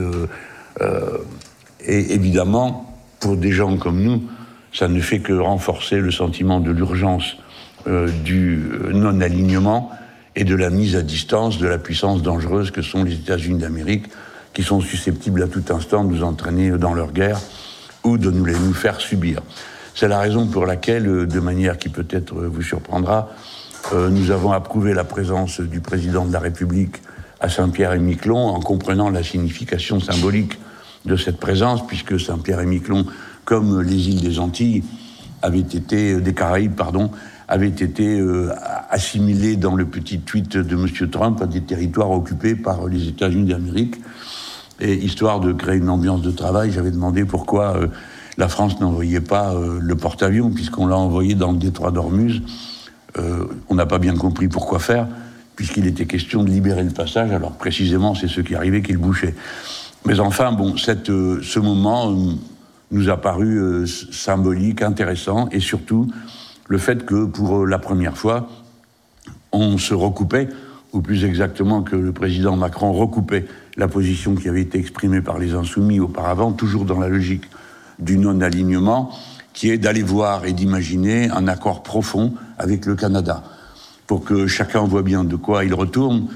Et évidemment, pour des gens comme nous, ça ne fait que renforcer le sentiment de l'urgence du non-alignement et de la mise à distance de la puissance dangereuse que sont les États-Unis d'Amérique, qui sont susceptibles à tout instant de nous entraîner dans leur guerre ou de nous faire subir. C'est la raison pour laquelle, de manière qui peut-être vous surprendra, nous avons approuvé la présence du président de la République à Saint-Pierre-et-Miquelon, en comprenant la signification symbolique de cette présence, puisque Saint-Pierre-et-Miquelon, comme les îles des Antilles, des Caraïbes, avaient été assimilés dans le petit tweet de M. Trump à des territoires occupés par les États-Unis d'Amérique. Et histoire de créer une ambiance de travail, j'avais demandé pourquoi la France n'envoyait pas le porte-avions, puisqu'on l'a envoyé dans le détroit d'Ormuz. On n'a pas bien compris pourquoi faire, puisqu'il était question de libérer le passage. Alors précisément, c'est ce qui arrivait qui le bouchait. Mais enfin, ce moment nous a paru symbolique, intéressant, et surtout le fait que pour la première fois, on se recoupait, ou plus exactement que le président Macron recoupait la position qui avait été exprimée par les Insoumis auparavant, toujours dans la logique du non-alignement, qui est d'aller voir et d'imaginer un accord profond avec le Canada, pour que chacun voit bien de quoi il retourne.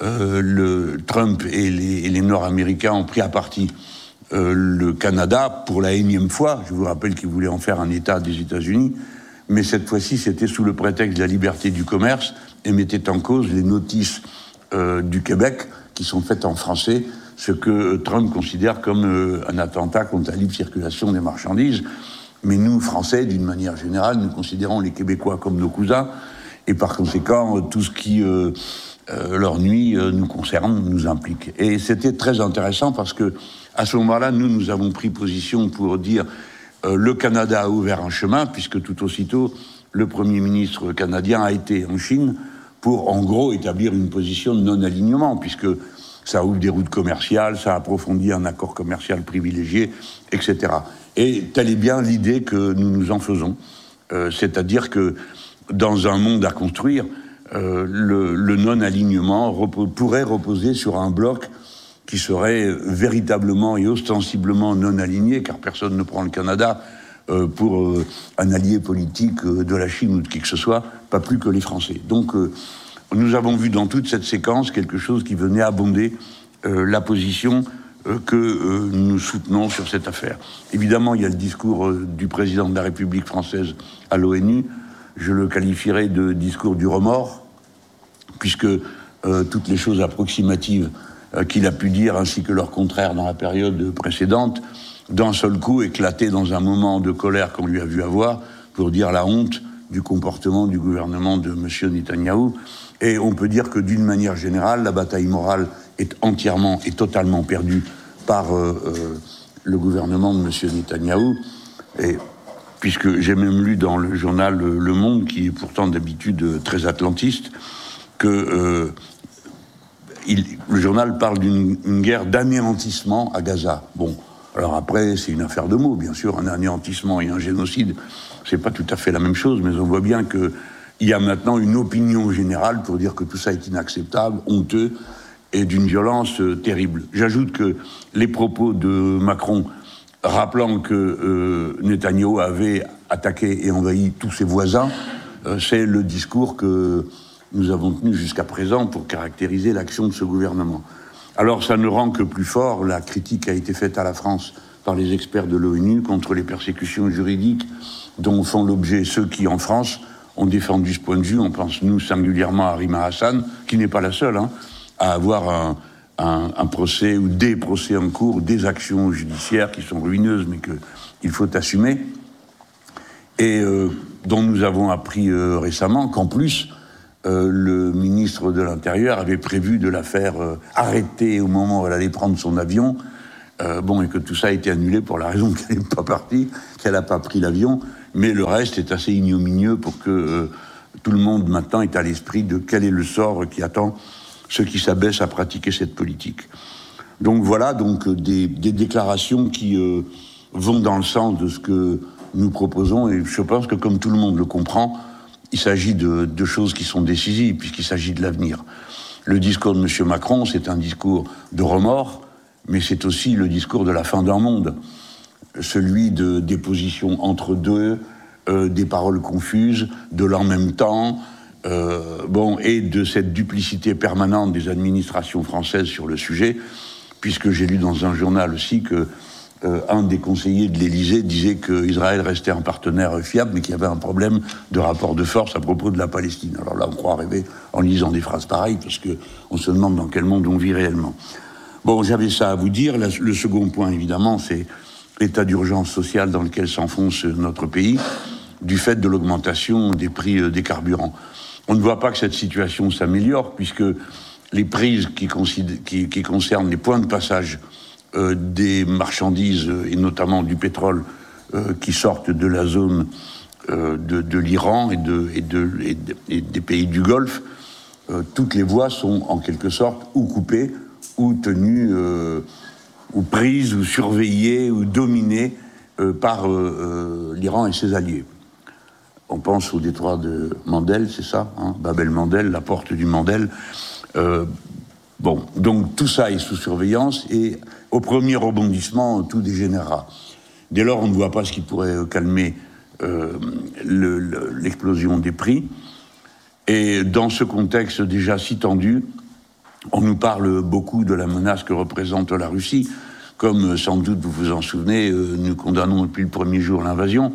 Trump et les Nord-Américains ont pris à partie le Canada pour la énième fois. Je vous rappelle qu'ils voulaient en faire un État des États-Unis, mais cette fois-ci, c'était sous le prétexte de la liberté du commerce et mettait en cause les notices du Québec qui sont faites en français, ce que Trump considère comme un attentat contre la libre circulation des marchandises. Mais nous, Français, d'une manière générale, nous considérons les Québécois comme nos cousins, et par conséquent, tout ce qui leur nuit nous concerne, nous implique. Et c'était très intéressant parce que, à ce moment-là, nous avons pris position pour dire le Canada a ouvert un chemin, puisque tout aussitôt, le Premier ministre canadien a été en Chine pour, en gros, établir une position de non-alignement, puisque ça ouvre des routes commerciales, ça approfondit un accord commercial privilégié, etc. Et telle est bien l'idée que nous nous en faisons. C'est-à-dire que, dans un monde à construire, le non-alignement pourrait reposer sur un bloc qui serait véritablement et ostensiblement non aligné, car personne ne prend le Canada pour un allié politique de la Chine ou de qui que ce soit, pas plus que les Français. Donc nous avons vu dans toute cette séquence quelque chose qui venait abonder la position que nous soutenons sur cette affaire. Évidemment, il y a le discours du président de la République française à l'ONU. Je le qualifierais de discours du remords, puisque toutes les choses approximatives qu'il a pu dire, ainsi que leur contraire dans la période précédente, d'un seul coup éclaté dans un moment de colère qu'on lui a vu avoir, pour dire la honte du comportement du gouvernement de M. Netanyahou. Et on peut dire que d'une manière générale, la bataille morale est entièrement et totalement perdue par le gouvernement de M. Netanyahou. Et puisque j'ai même lu dans le journal Le Monde, qui est pourtant d'habitude très atlantiste, que le journal parle d'une guerre d'anéantissement à Gaza. Bon, alors après, c'est une affaire de mots, bien sûr. Un anéantissement et un génocide, c'est pas tout à fait la même chose, mais on voit bien qu'il y a maintenant une opinion générale pour dire que tout ça est inacceptable, honteux et d'une violence terrible. J'ajoute que les propos de Macron, rappelant que Netanyahou avait attaqué et envahi tous ses voisins, c'est le discours que nous avons tenu jusqu'à présent pour caractériser l'action de ce gouvernement. Alors ça ne rend que plus fort la critique qui a été faite à la France par les experts de l'ONU contre les persécutions juridiques dont font l'objet ceux qui, en France, ont défendu ce point de vue. On pense, nous, singulièrement à Rima Hassan, qui n'est pas la seule à avoir un procès ou des procès en cours, des actions judiciaires qui sont ruineuses, mais qu'il faut assumer, et dont nous avons appris récemment qu'en plus, le ministre de l'Intérieur avait prévu de la faire arrêter au moment où elle allait prendre son avion, et que tout ça a été annulé pour la raison qu'elle n'est pas partie, qu'elle n'a pas pris l'avion, mais le reste est assez ignominieux pour que tout le monde maintenant est à l'esprit de quel est le sort qui attend ceux qui s'abaissent à pratiquer cette politique. Donc voilà, des déclarations qui vont dans le sens de ce que nous proposons, et je pense que comme tout le monde le comprend, il s'agit de choses qui sont décisives, puisqu'il s'agit de l'avenir. Le discours de M. Macron, c'est un discours de remords, mais c'est aussi le discours de la fin d'un monde, celui des positions entre deux, des paroles confuses, de l'en même temps, et de cette duplicité permanente des administrations françaises sur le sujet, puisque j'ai lu dans un journal aussi que un des conseillers de l'Élysée disait qu'Israël restait un partenaire fiable, mais qu'il y avait un problème de rapport de force à propos de la Palestine. Alors là, on croit rêver en lisant des phrases pareilles, parce qu'on se demande dans quel monde on vit réellement. Bon, j'avais ça à vous dire. Le second point, évidemment, c'est l'état d'urgence sociale dans lequel s'enfonce notre pays, du fait de l'augmentation des prix des carburants. On ne voit pas que cette situation s'améliore, puisque les prises qui concernent les points de passage des marchandises, et notamment du pétrole, qui sortent de la zone de l'Iran et des pays du Golfe, toutes les voies sont en quelque sorte ou coupées, ou tenues, ou prises, ou surveillées, ou dominées par l'Iran et ses alliés. On pense au détroit de Mandel, c'est ça, Bab el-Mandel, la porte du Mandel. Donc tout ça est sous surveillance, et au premier rebondissement, tout dégénérera. Dès lors, on ne voit pas ce qui pourrait calmer l'explosion des prix. Et dans ce contexte déjà si tendu, on nous parle beaucoup de la menace que représente la Russie. Comme sans doute vous vous en souvenez, nous condamnons depuis le premier jour l'invasion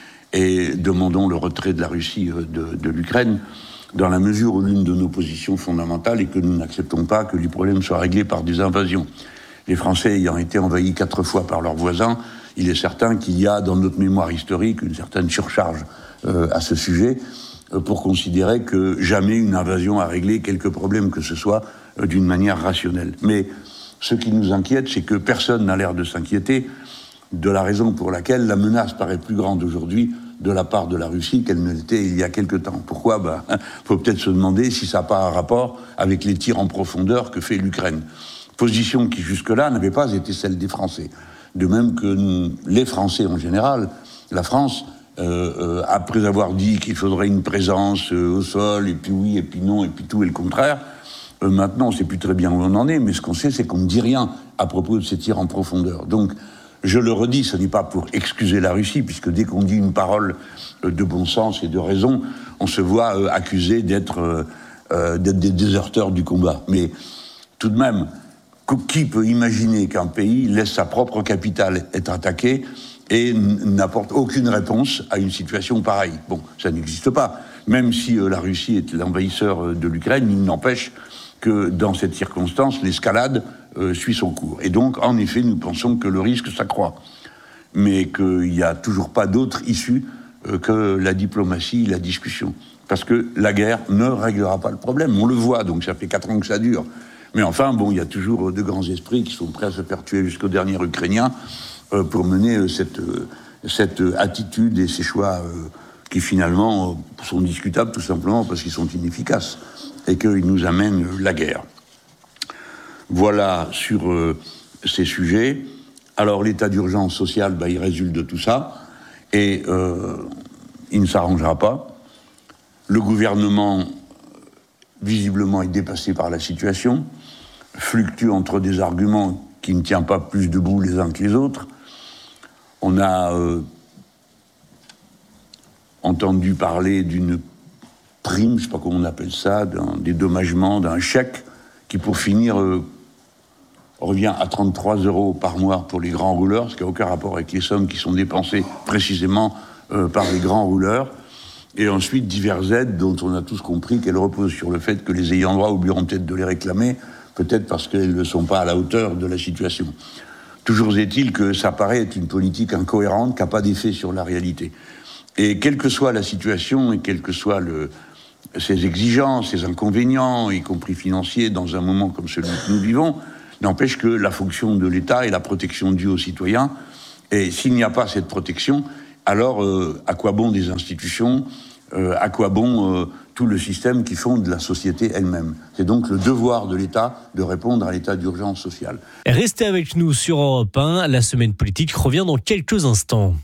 et demandons le retrait de la Russie de l'Ukraine, dans la mesure où l'une de nos positions fondamentales est que nous n'acceptons pas que les problèmes soient réglés par des invasions. Les Français ayant été envahis 4 fois par leurs voisins, il est certain qu'il y a dans notre mémoire historique une certaine surcharge à ce sujet, pour considérer que jamais une invasion a réglé quelque problème que ce soit d'une manière rationnelle. Mais ce qui nous inquiète, c'est que personne n'a l'air de s'inquiéter de la raison pour laquelle la menace paraît plus grande aujourd'hui de la part de la Russie qu'elle ne l'était il y a quelque temps. Pourquoi ? Faut peut-être se demander si ça n'a pas un rapport avec les tirs en profondeur que fait l'Ukraine. Position qui jusque-là n'avait pas été celle des Français. De même que les Français en général, la France, après avoir dit qu'il faudrait une présence au sol, et puis oui, et puis non, et puis tout et le contraire, maintenant on ne sait plus très bien où on en est, mais ce qu'on sait, c'est qu'on ne dit rien à propos de ces tirs en profondeur. Donc, je le redis, ce n'est pas pour excuser la Russie, puisque dès qu'on dit une parole de bon sens et de raison, on se voit accusé d'être des déserteurs du combat. Mais tout de même, qui peut imaginer qu'un pays laisse sa propre capitale être attaquée et n'apporte aucune réponse à une situation pareille? Bon, ça n'existe pas. Même si la Russie est l'envahisseur de l'Ukraine, il n'empêche que dans cette circonstance, l'escalade suit son cours. Et donc, en effet, nous pensons que le risque s'accroît, mais qu'il n'y a toujours pas d'autre issue que la diplomatie, la discussion. Parce que la guerre ne réglera pas le problème. On le voit, donc ça fait 4 ans que ça dure. Mais enfin, bon, il y a toujours de grands esprits qui sont prêts à se faire tuer jusqu'au dernier Ukrainien pour mener cette attitude et ces choix qui finalement sont discutables tout simplement parce qu'ils sont inefficaces et qu'ils nous amènent la guerre. Voilà sur ces sujets. Alors l'état d'urgence sociale, il résulte de tout ça et il ne s'arrangera pas. Le gouvernement, visiblement, est dépassé par la situation, fluctue entre des arguments qui ne tiennent pas plus debout les uns que les autres. On a entendu parler d'une prime, je ne sais pas comment on appelle ça, d'un dédommagement, d'un chèque, qui pour finir revient à 33 € par mois pour les grands rouleurs, ce qui n'a aucun rapport avec les sommes qui sont dépensées précisément par les grands rouleurs. Et ensuite, diverses aides dont on a tous compris qu'elles reposent sur le fait que les ayants droit oublieront peut-être de les réclamer peut-être parce qu'elles ne sont pas à la hauteur de la situation. Toujours est-il que ça paraît être une politique incohérente qui n'a pas d'effet sur la réalité. Et quelle que soit la situation et quelles que soient ses exigences, ses inconvénients, y compris financiers, dans un moment comme celui que nous vivons, n'empêche que la fonction de l'État est la protection due aux citoyens. Et s'il n'y a pas cette protection, alors à quoi bon des institutions, à quoi bon tout le système qui fonde la société elle-même. C'est donc le devoir de l'État de répondre à l'état d'urgence sociale. Restez avec nous sur Europe 1. La semaine politique revient dans quelques instants.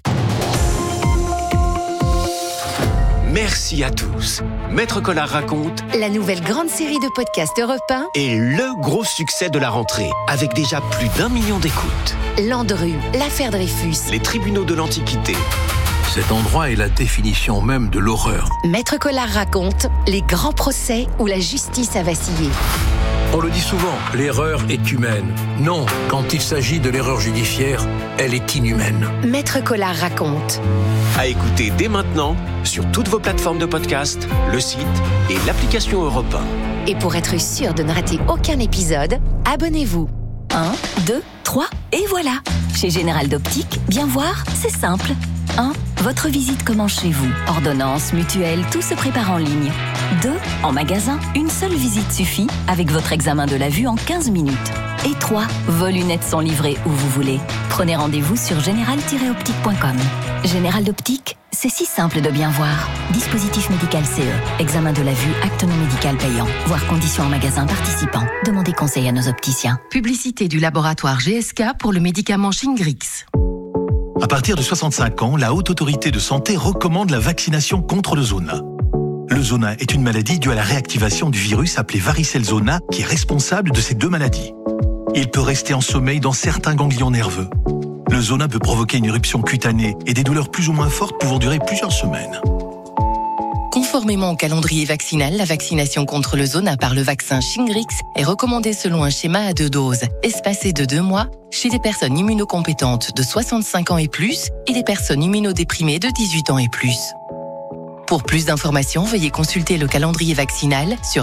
Merci à tous. Maître Collard raconte La nouvelle grande série de podcasts Europe 1 est le gros succès de la rentrée, avec déjà plus d'1 million d'écoutes. Landru, l'affaire Dreyfus, Les tribunaux de l'Antiquité. Cet endroit est la définition même de l'horreur. Maître Collard raconte les grands procès où la justice a vacillé. On le dit souvent, l'erreur est humaine. Non, quand il s'agit de l'erreur judiciaire, elle est inhumaine. Maître Collard raconte. À écouter dès maintenant sur toutes vos plateformes de podcast, le site et l'application Europe 1. Et pour être sûr de ne rater aucun épisode, abonnez-vous. 1, 2, 3, et voilà. Chez Général d'Optique, bien voir, c'est simple. 1. Votre visite commence chez vous. Ordonnance, mutuelle, tout se prépare en ligne. 2. En magasin, une seule visite suffit avec votre examen de la vue en 15 minutes. Et 3. Vos lunettes sont livrées où vous voulez. Prenez rendez-vous sur général-optique.com. Général d'Optique, c'est si simple de bien voir. Dispositif médical CE. Examen de la vue, acte non médical payant. Voir conditions en magasin participant. Demandez conseil à nos opticiens. Publicité du laboratoire GSK pour le médicament Shingrix. À partir de 65 ans, la Haute Autorité de Santé recommande la vaccination contre le zona. Le zona est une maladie due à la réactivation du virus appelé varicelle zona qui est responsable de ces deux maladies. Il peut rester en sommeil dans certains ganglions nerveux. Le zona peut provoquer une éruption cutanée et des douleurs plus ou moins fortes pouvant durer plusieurs semaines. Conformément au calendrier vaccinal, la vaccination contre le zona par le vaccin Shingrix est recommandée selon un schéma à 2 doses, espacé de 2 mois, chez des personnes immunocompétentes de 65 ans et plus et des personnes immunodéprimées de 18 ans et plus. Pour plus d'informations, veuillez consulter le calendrier vaccinal sur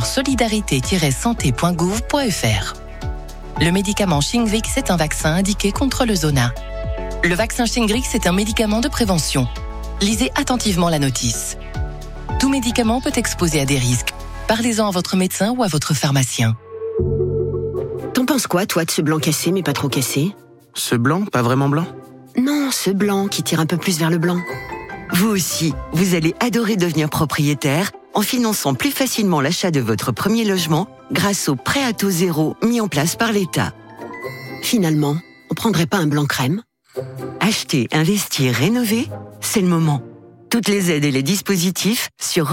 solidarité-santé.gouv.fr. Le médicament Shingrix est un vaccin indiqué contre le zona. Le vaccin Shingrix est un médicament de prévention. Lisez attentivement la notice. Tout médicament peut exposer à des risques. Parlez-en à votre médecin ou à votre pharmacien. T'en penses quoi, toi, de ce blanc cassé, mais pas trop cassé? Ce blanc, pas vraiment blanc? Non, ce blanc qui tire un peu plus vers le blanc. Vous aussi, vous allez adorer devenir propriétaire en finançant plus facilement l'achat de votre premier logement grâce au prêt à taux zéro mis en place par l'État. Finalement, on prendrait pas un blanc crème? Acheter, investir, rénover, c'est le moment. Toutes les aides et les dispositifs sur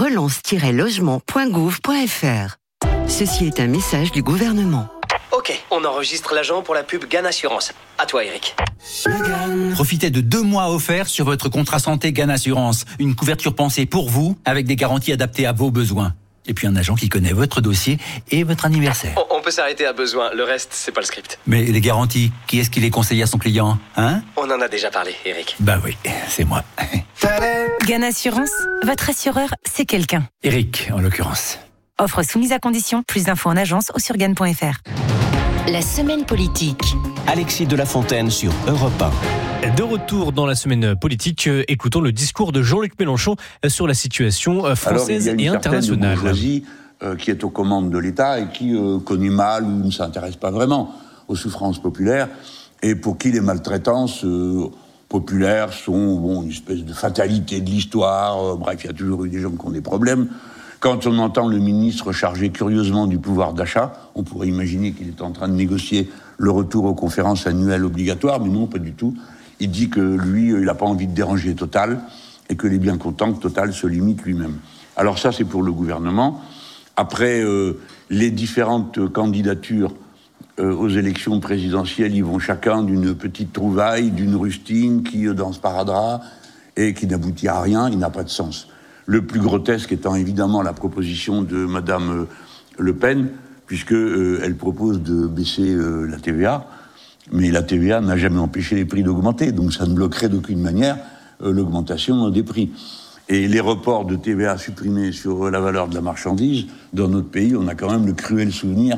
relance-logement.gouv.fr. Ceci est un message du gouvernement. Ok, on enregistre l'agent pour la pub GAN Assurance. À toi, Eric. Profitez de 2 mois offerts sur votre contrat santé GAN Assurance. Une couverture pensée pour vous, avec des garanties adaptées à vos besoins. Et puis un agent qui connaît votre dossier et votre anniversaire. On peut s'arrêter à besoin, le reste, c'est pas le script. Mais les garanties, qui est-ce qui les conseille à son client, hein? On en a déjà parlé, Eric. Bah oui, c'est moi. GAN Assurance, votre assureur, c'est quelqu'un. Eric, en l'occurrence. Offre soumise à condition, plus d'infos en agence ou sur GAN.fr. La semaine politique. Alexis de la Fontaine sur Europe 1. De retour dans la semaine politique, écoutons le discours de Jean-Luc Mélenchon sur la situation française et internationale. Qui est aux commandes de l'État et qui connaît mal ou ne s'intéresse pas vraiment aux souffrances populaires et pour qui les maltraitances populaires sont une espèce de fatalité de l'histoire. Bref, il y a toujours eu des gens qui ont des problèmes. Quand on entend le ministre chargé curieusement du pouvoir d'achat, on pourrait imaginer qu'il est en train de négocier le retour aux conférences annuelles obligatoires, mais non, pas du tout. Il dit que lui, il n'a pas envie de déranger Total et que les bien contents que Total se limite lui-même. Alors ça, c'est pour le gouvernement. Après, les différentes candidatures aux élections présidentielles, ils vont chacun d'une petite trouvaille, d'une rustine qui danse paradras et qui n'aboutit à rien, il n'a pas de sens. Le plus grotesque étant évidemment la proposition de Madame Le Pen, puisqu'elle propose de baisser la TVA, mais la TVA n'a jamais empêché les prix d'augmenter, donc ça ne bloquerait d'aucune manière l'augmentation des prix. Et les reports de TVA supprimés sur la valeur de la marchandise, dans notre pays, on a quand même le cruel souvenir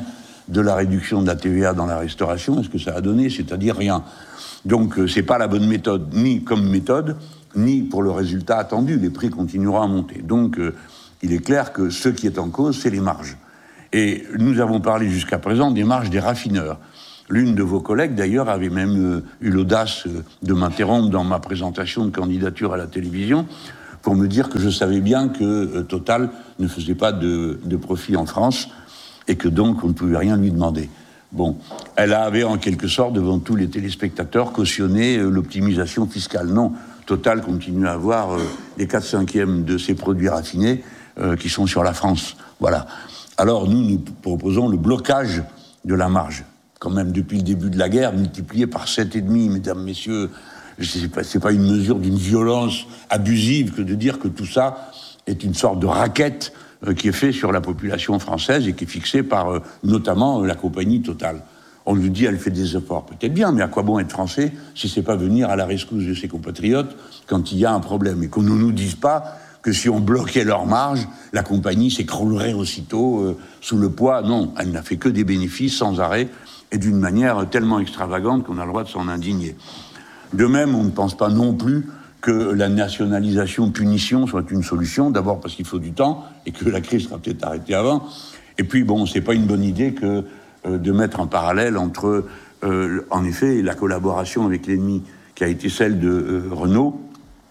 de la réduction de la TVA dans la restauration. Et ce que ça a donné, c'est-à-dire rien. Donc, c'est pas la bonne méthode, ni comme méthode, ni pour le résultat attendu. Les prix continueront à monter. Donc, il est clair que ce qui est en cause, c'est les marges. Et nous avons parlé jusqu'à présent des marges des raffineurs. L'une de vos collègues, d'ailleurs, avait même eu l'audace de m'interrompre dans ma présentation de candidature à la télévision pour me dire que je savais bien que Total ne faisait pas de profit en France et que donc on ne pouvait rien lui demander. Bon, elle avait en quelque sorte, devant tous les téléspectateurs, cautionné l'optimisation fiscale. Non, Total continue à avoir les 4/5 de ses produits raffinés qui sont sur la France. Voilà. Alors nous proposons le blocage de la marge. Quand même, depuis le début de la guerre, multiplié par 7,5, mesdames, messieurs, c'est pas une mesure d'une violence abusive que de dire que tout ça est une sorte de racket qui est fait sur la population française et qui est fixé par notamment la compagnie Total. On nous dit elle fait des efforts, peut-être bien, mais à quoi bon être français si c'est pas venir à la rescousse de ses compatriotes quand il y a un problème, et qu'on ne nous dise pas que si on bloquait leur marge, la compagnie s'écroulerait aussitôt sous le poids. Non, elle n'a fait que des bénéfices sans arrêt et d'une manière tellement extravagante qu'on a le droit de s'en indigner. De même, on ne pense pas non plus que la nationalisation-punition soit une solution, d'abord parce qu'il faut du temps et que la crise sera peut-être arrêtée avant. Et puis, bon, c'est pas une bonne idée que de mettre un parallèle entre, en effet, la collaboration avec l'ennemi qui a été celle de Renault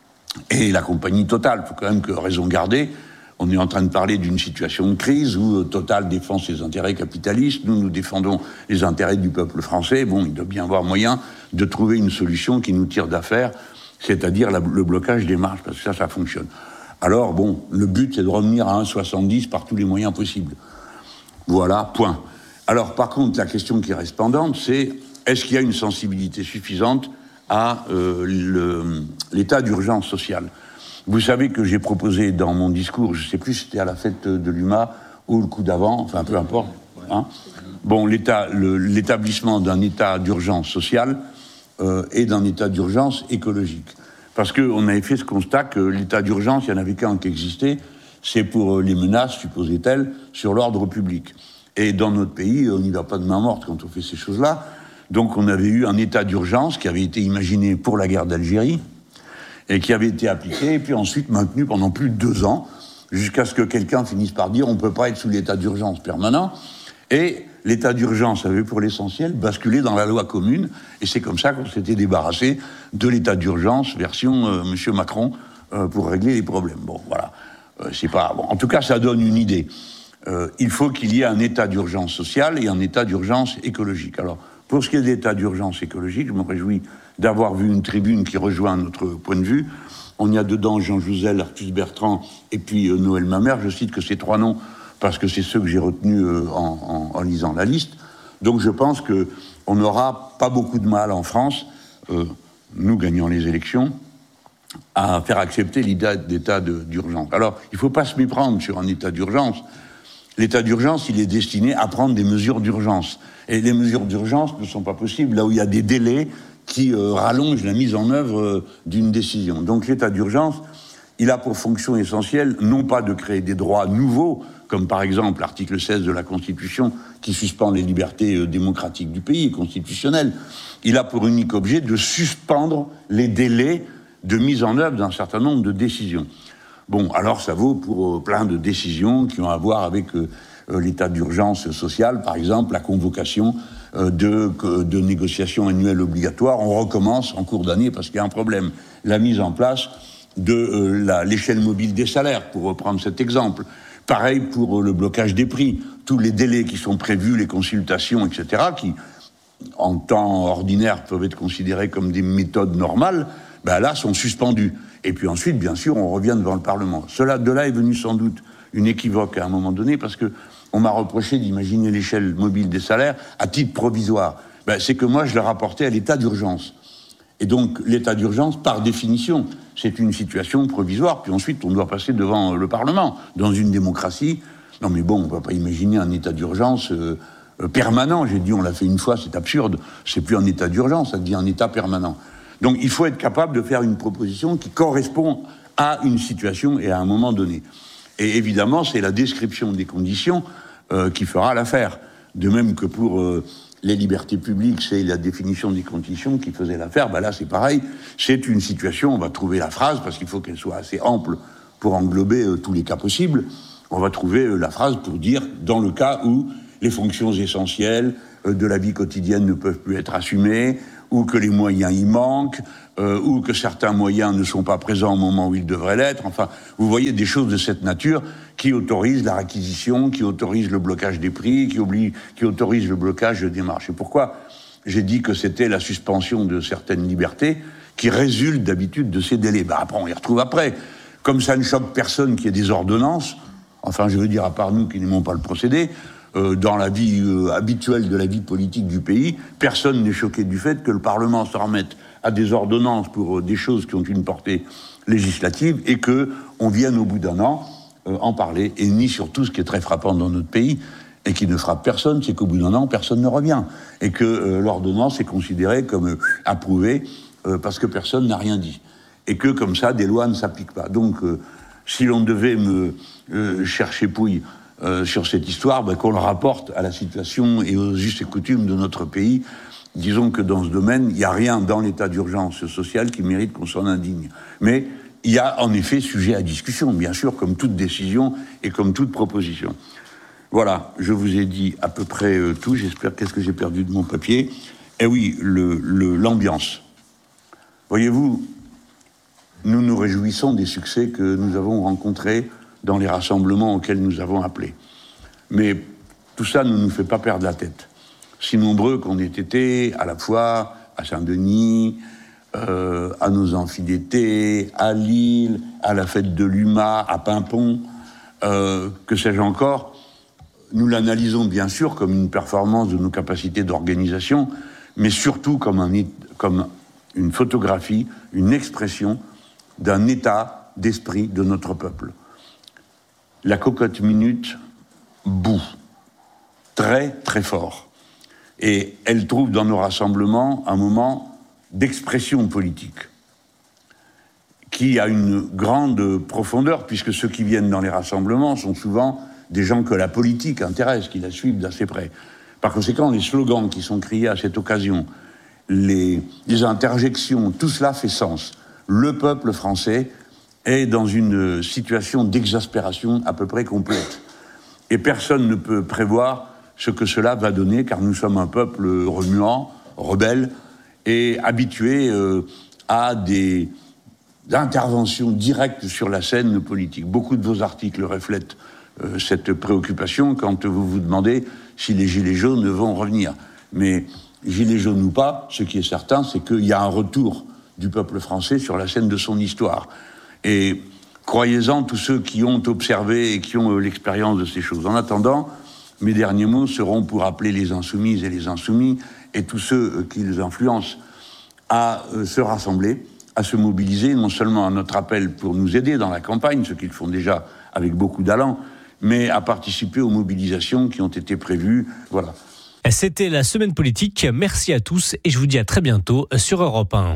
et la compagnie Total. Il faut quand même que raison garder. On est en train de parler d'une situation de crise où Total défend ses intérêts capitalistes, nous défendons les intérêts du peuple français. Bon, il doit bien y avoir moyen de trouver une solution qui nous tire d'affaire, c'est-à-dire le blocage des marges, parce que ça fonctionne. Alors, bon, le but, c'est de revenir à 1,70 par tous les moyens possibles. Voilà, point. Alors, par contre, la question qui reste pendante, c'est est-ce qu'il y a une sensibilité suffisante à l'état d'urgence sociale. Vous savez que j'ai proposé dans mon discours, je ne sais plus si c'était à la fête de l'UMA ou le coup d'avant, enfin peu importe, hein, bon, l'établissement d'un état d'urgence sociale et d'un état d'urgence écologique. Parce qu'on avait fait ce constat que l'état d'urgence, il n'y en avait qu'un qui existait, c'est pour les menaces, supposait-elle, sur l'ordre public. Et dans notre pays, on n'y va pas de main morte quand on fait ces choses-là. Donc on avait eu un état d'urgence qui avait été imaginé pour la guerre d'Algérie et qui avait été appliqué et puis ensuite maintenu pendant plus de 2 ans jusqu'à ce que quelqu'un finisse par dire on ne peut pas être sous l'état d'urgence permanent. Et l'état d'urgence avait pour l'essentiel basculé dans la loi commune et c'est comme ça qu'on s'était débarrassé de l'état d'urgence version Monsieur Macron pour régler les problèmes. Bon, voilà. C'est pas bon. En tout cas, ça donne une idée. Il faut qu'il y ait un état d'urgence sociale et un état d'urgence écologique. Alors, pour ce qui est de l'état d'urgence écologique, je me réjouis d'avoir vu une tribune qui rejoint notre point de vue. On y a dedans Jean Jouzel, Artus Bertrand et puis Noël Mamère. Je cite que ces 3 noms parce que c'est ceux que j'ai retenus en lisant la liste. Donc je pense qu'on n'aura pas beaucoup de mal en France, nous gagnant les élections, à faire accepter l'idée d'état d'urgence. Alors, il ne faut pas se méprendre sur un état d'urgence. L'état d'urgence, il est destiné à prendre des mesures d'urgence. Et les mesures d'urgence ne sont pas possibles là où il y a des délais qui rallongent la mise en œuvre d'une décision. Donc l'état d'urgence, il a pour fonction essentielle non pas de créer des droits nouveaux, comme par exemple l'article 16 de la Constitution qui suspend les libertés démocratiques du pays, constitutionnelles. Il a pour unique objet de suspendre les délais de mise en œuvre d'un certain nombre de décisions. Bon, alors ça vaut pour plein de décisions qui ont à voir avec l'état d'urgence sociale, par exemple la convocation de négociations annuelles obligatoires. On recommence en cours d'année parce qu'il y a un problème. La mise en place de l'échelle mobile des salaires, pour reprendre cet exemple. Pareil pour le blocage des prix. Tous les délais qui sont prévus, les consultations, etc., qui, en temps ordinaire, peuvent être considérés comme des méthodes normales, ben là, sont suspendus. Et puis ensuite, bien sûr, on revient devant le Parlement. De là est venue sans doute une équivoque à un moment donné, parce que on m'a reproché d'imaginer l'échelle mobile des salaires à titre provisoire. Ben, c'est que moi, je l'ai rapporté à l'état d'urgence. Et donc, l'état d'urgence, par définition, c'est une situation provisoire, puis ensuite, on doit passer devant le Parlement. Dans une démocratie, non mais bon, on ne peut pas imaginer un état d'urgence permanent. J'ai dit, on l'a fait une fois, c'est absurde. C'est plus un état d'urgence, ça devient un état permanent. Donc, il faut être capable de faire une proposition qui correspond à une situation et à un moment donné. Et évidemment, c'est la description des conditions qui fera l'affaire. De même que pour les libertés publiques, c'est la définition des conditions qui faisait l'affaire. Là, c'est pareil. C'est une situation, on va trouver la phrase, parce qu'il faut qu'elle soit assez ample pour englober tous les cas possibles. On va trouver la phrase pour dire, dans le cas où les fonctions essentielles de la vie quotidienne ne peuvent plus être assumées, ou que les moyens y manquent, ou que certains moyens ne sont pas présents au moment où ils devraient l'être. Enfin, vous voyez des choses de cette nature qui autorisent la réquisition, qui autorisent le blocage des prix, qui autorisent le blocage des marchés. Pourquoi j'ai dit que c'était la suspension de certaines libertés qui résultent d'habitude de ces délais? Après, on les retrouve après. Comme ça ne choque personne qu'il y ait des ordonnances, enfin, je veux dire, à part nous qui n'aimons pas le procédé, dans la vie habituelle de la vie politique du pays, personne n'est choqué du fait que le Parlement se remette à des ordonnances pour des choses qui ont une portée législative et qu'on vienne au bout d'un an en parler. Et ni surtout, ce qui est très frappant dans notre pays et qui ne frappe personne, c'est qu'au bout d'un an, personne ne revient. Et que l'ordonnance est considérée comme approuvée parce que personne n'a rien dit. Et que, comme ça, des lois ne s'appliquent pas. Donc, si l'on devait me chercher pouille sur cette histoire, qu'on le rapporte à la situation et aux us et coutumes de notre pays. Disons que dans ce domaine, il n'y a rien dans l'état d'urgence sociale qui mérite qu'on s'en indigne. Mais il y a en effet sujet à discussion, bien sûr, comme toute décision et comme toute proposition. Voilà, je vous ai dit à peu près tout. J'espère, qu'est-ce que j'ai perdu de mon papier? Eh oui, l'ambiance. Voyez-vous, nous nous réjouissons des succès que nous avons rencontrés dans les rassemblements auxquels nous avons appelé. Mais tout ça ne nous fait pas perdre la tête. Si nombreux qu'on ait été, à la fois à Saint-Denis, à nos amphis d'été, à Lille, à la fête de l'UMA, à Paimpont, que sais-je encore, nous l'analysons bien sûr comme une performance de nos capacités d'organisation, mais surtout comme une photographie, une expression d'un état d'esprit de notre peuple. La cocotte minute bout très très fort. Et elle trouve dans nos rassemblements un moment d'expression politique qui a une grande profondeur, puisque ceux qui viennent dans les rassemblements sont souvent des gens que la politique intéresse, qui la suivent d'assez près. Par conséquent, les slogans qui sont criés à cette occasion, les interjections, tout cela fait sens. Le peuple français est dans une situation d'exaspération à peu près complète. Et personne ne peut prévoir ce que cela va donner, car nous sommes un peuple remuant, rebelle, et habitué à des interventions directes sur la scène politique. Beaucoup de vos articles reflètent cette préoccupation quand vous vous demandez si les gilets jaunes vont revenir. Mais gilets jaunes ou pas, ce qui est certain, c'est qu'il y a un retour du peuple français sur la scène de son histoire. Et croyez-en tous ceux qui ont observé et qui ont l'expérience de ces choses. En attendant, mes derniers mots seront pour appeler les insoumises et les insoumis et tous ceux qui les influencent à se rassembler, à se mobiliser, non seulement à notre appel pour nous aider dans la campagne, ce qu'ils font déjà avec beaucoup d'allant, mais à participer aux mobilisations qui ont été prévues. Voilà. C'était la semaine politique. Merci à tous et je vous dis à très bientôt sur Europe 1.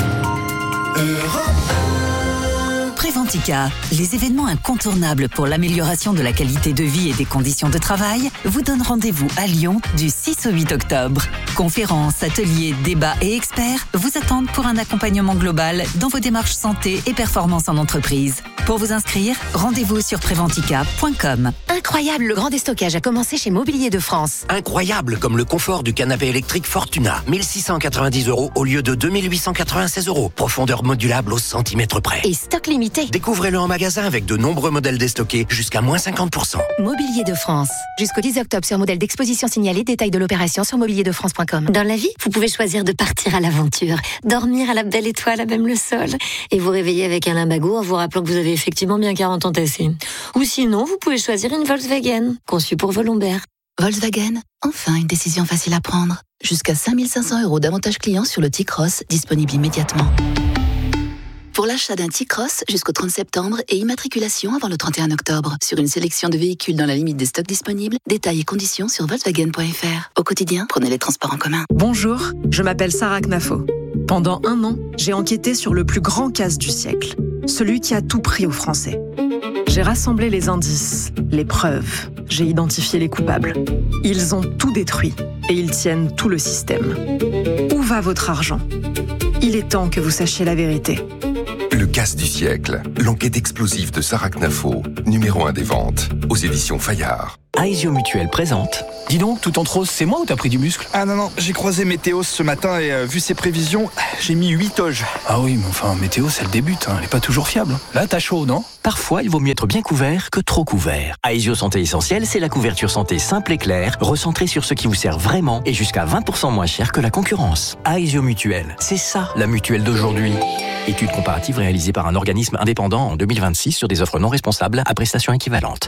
Préventica, les événements incontournables pour l'amélioration de la qualité de vie et des conditions de travail, vous donnent rendez-vous à Lyon du 6 au 8 octobre. Conférences, ateliers, débats et experts vous attendent pour un accompagnement global dans vos démarches santé et performance en entreprise. Pour vous inscrire, rendez-vous sur préventica.com. Incroyable, le grand déstockage a commencé chez Mobilier de France. Incroyable, comme le confort du canapé électrique Fortuna. 1690 € au lieu de 2896 €. Profondeur modulable au centimètre près. Et stock limité. Découvrez-le en magasin avec de nombreux modèles déstockés jusqu'à moins 50%. Mobilier de France. Jusqu'au 10 octobre sur modèle d'exposition signalé. Détail de l'opération sur mobilierdefrance.com. Dans la vie, vous pouvez choisir de partir à l'aventure, dormir à la belle étoile, à même le sol, et vous réveiller avec un lumbago en vous rappelant que vous avez effectivement bien 40 ans tassés. Ou sinon, vous pouvez choisir une Volkswagen, conçue pour vos lombaires. Volkswagen, enfin une décision facile à prendre. Jusqu'à 5 500 € d'avantages clients sur le T-Cross, disponible immédiatement. Pour l'achat d'un T-Cross jusqu'au 30 septembre et immatriculation avant le 31 octobre, sur une sélection de véhicules dans la limite des stocks disponibles, détails et conditions sur Volkswagen.fr. Au quotidien, prenez les transports en commun. Bonjour, je m'appelle Sarah Knafo. Pendant 1 an, j'ai enquêté sur le plus grand casse du siècle, celui qui a tout pris aux Français. J'ai rassemblé les indices, les preuves, j'ai identifié les coupables. Ils ont tout détruit et ils tiennent tout le système. Où va votre argent ? Il est temps que vous sachiez la vérité. Le casse du siècle, l'enquête explosive de Sarah Knafo, numéro 1 des ventes, aux éditions Fayard. Aesio Mutuelle présente. Dis donc, tout en rose, c'est moi ou t'as pris du muscle ? Ah non, j'ai croisé Météos ce matin et vu ses prévisions, j'ai mis 8 oges. Ah oui, mais enfin, Météos, elle débute, elle est pas toujours fiable. Là, t'as chaud, non ? Parfois, il vaut mieux être bien couvert que trop couvert. Aesio Santé Essentielle, c'est la couverture santé simple et claire, recentrée sur ce qui vous sert vraiment et jusqu'à 20% moins cher que la concurrence. Aesio Mutuelle, c'est ça, la mutuelle d'aujourd'hui. Étude comparative réalisée par un organisme indépendant en 2026 sur des offres non responsables à prestations équivalentes.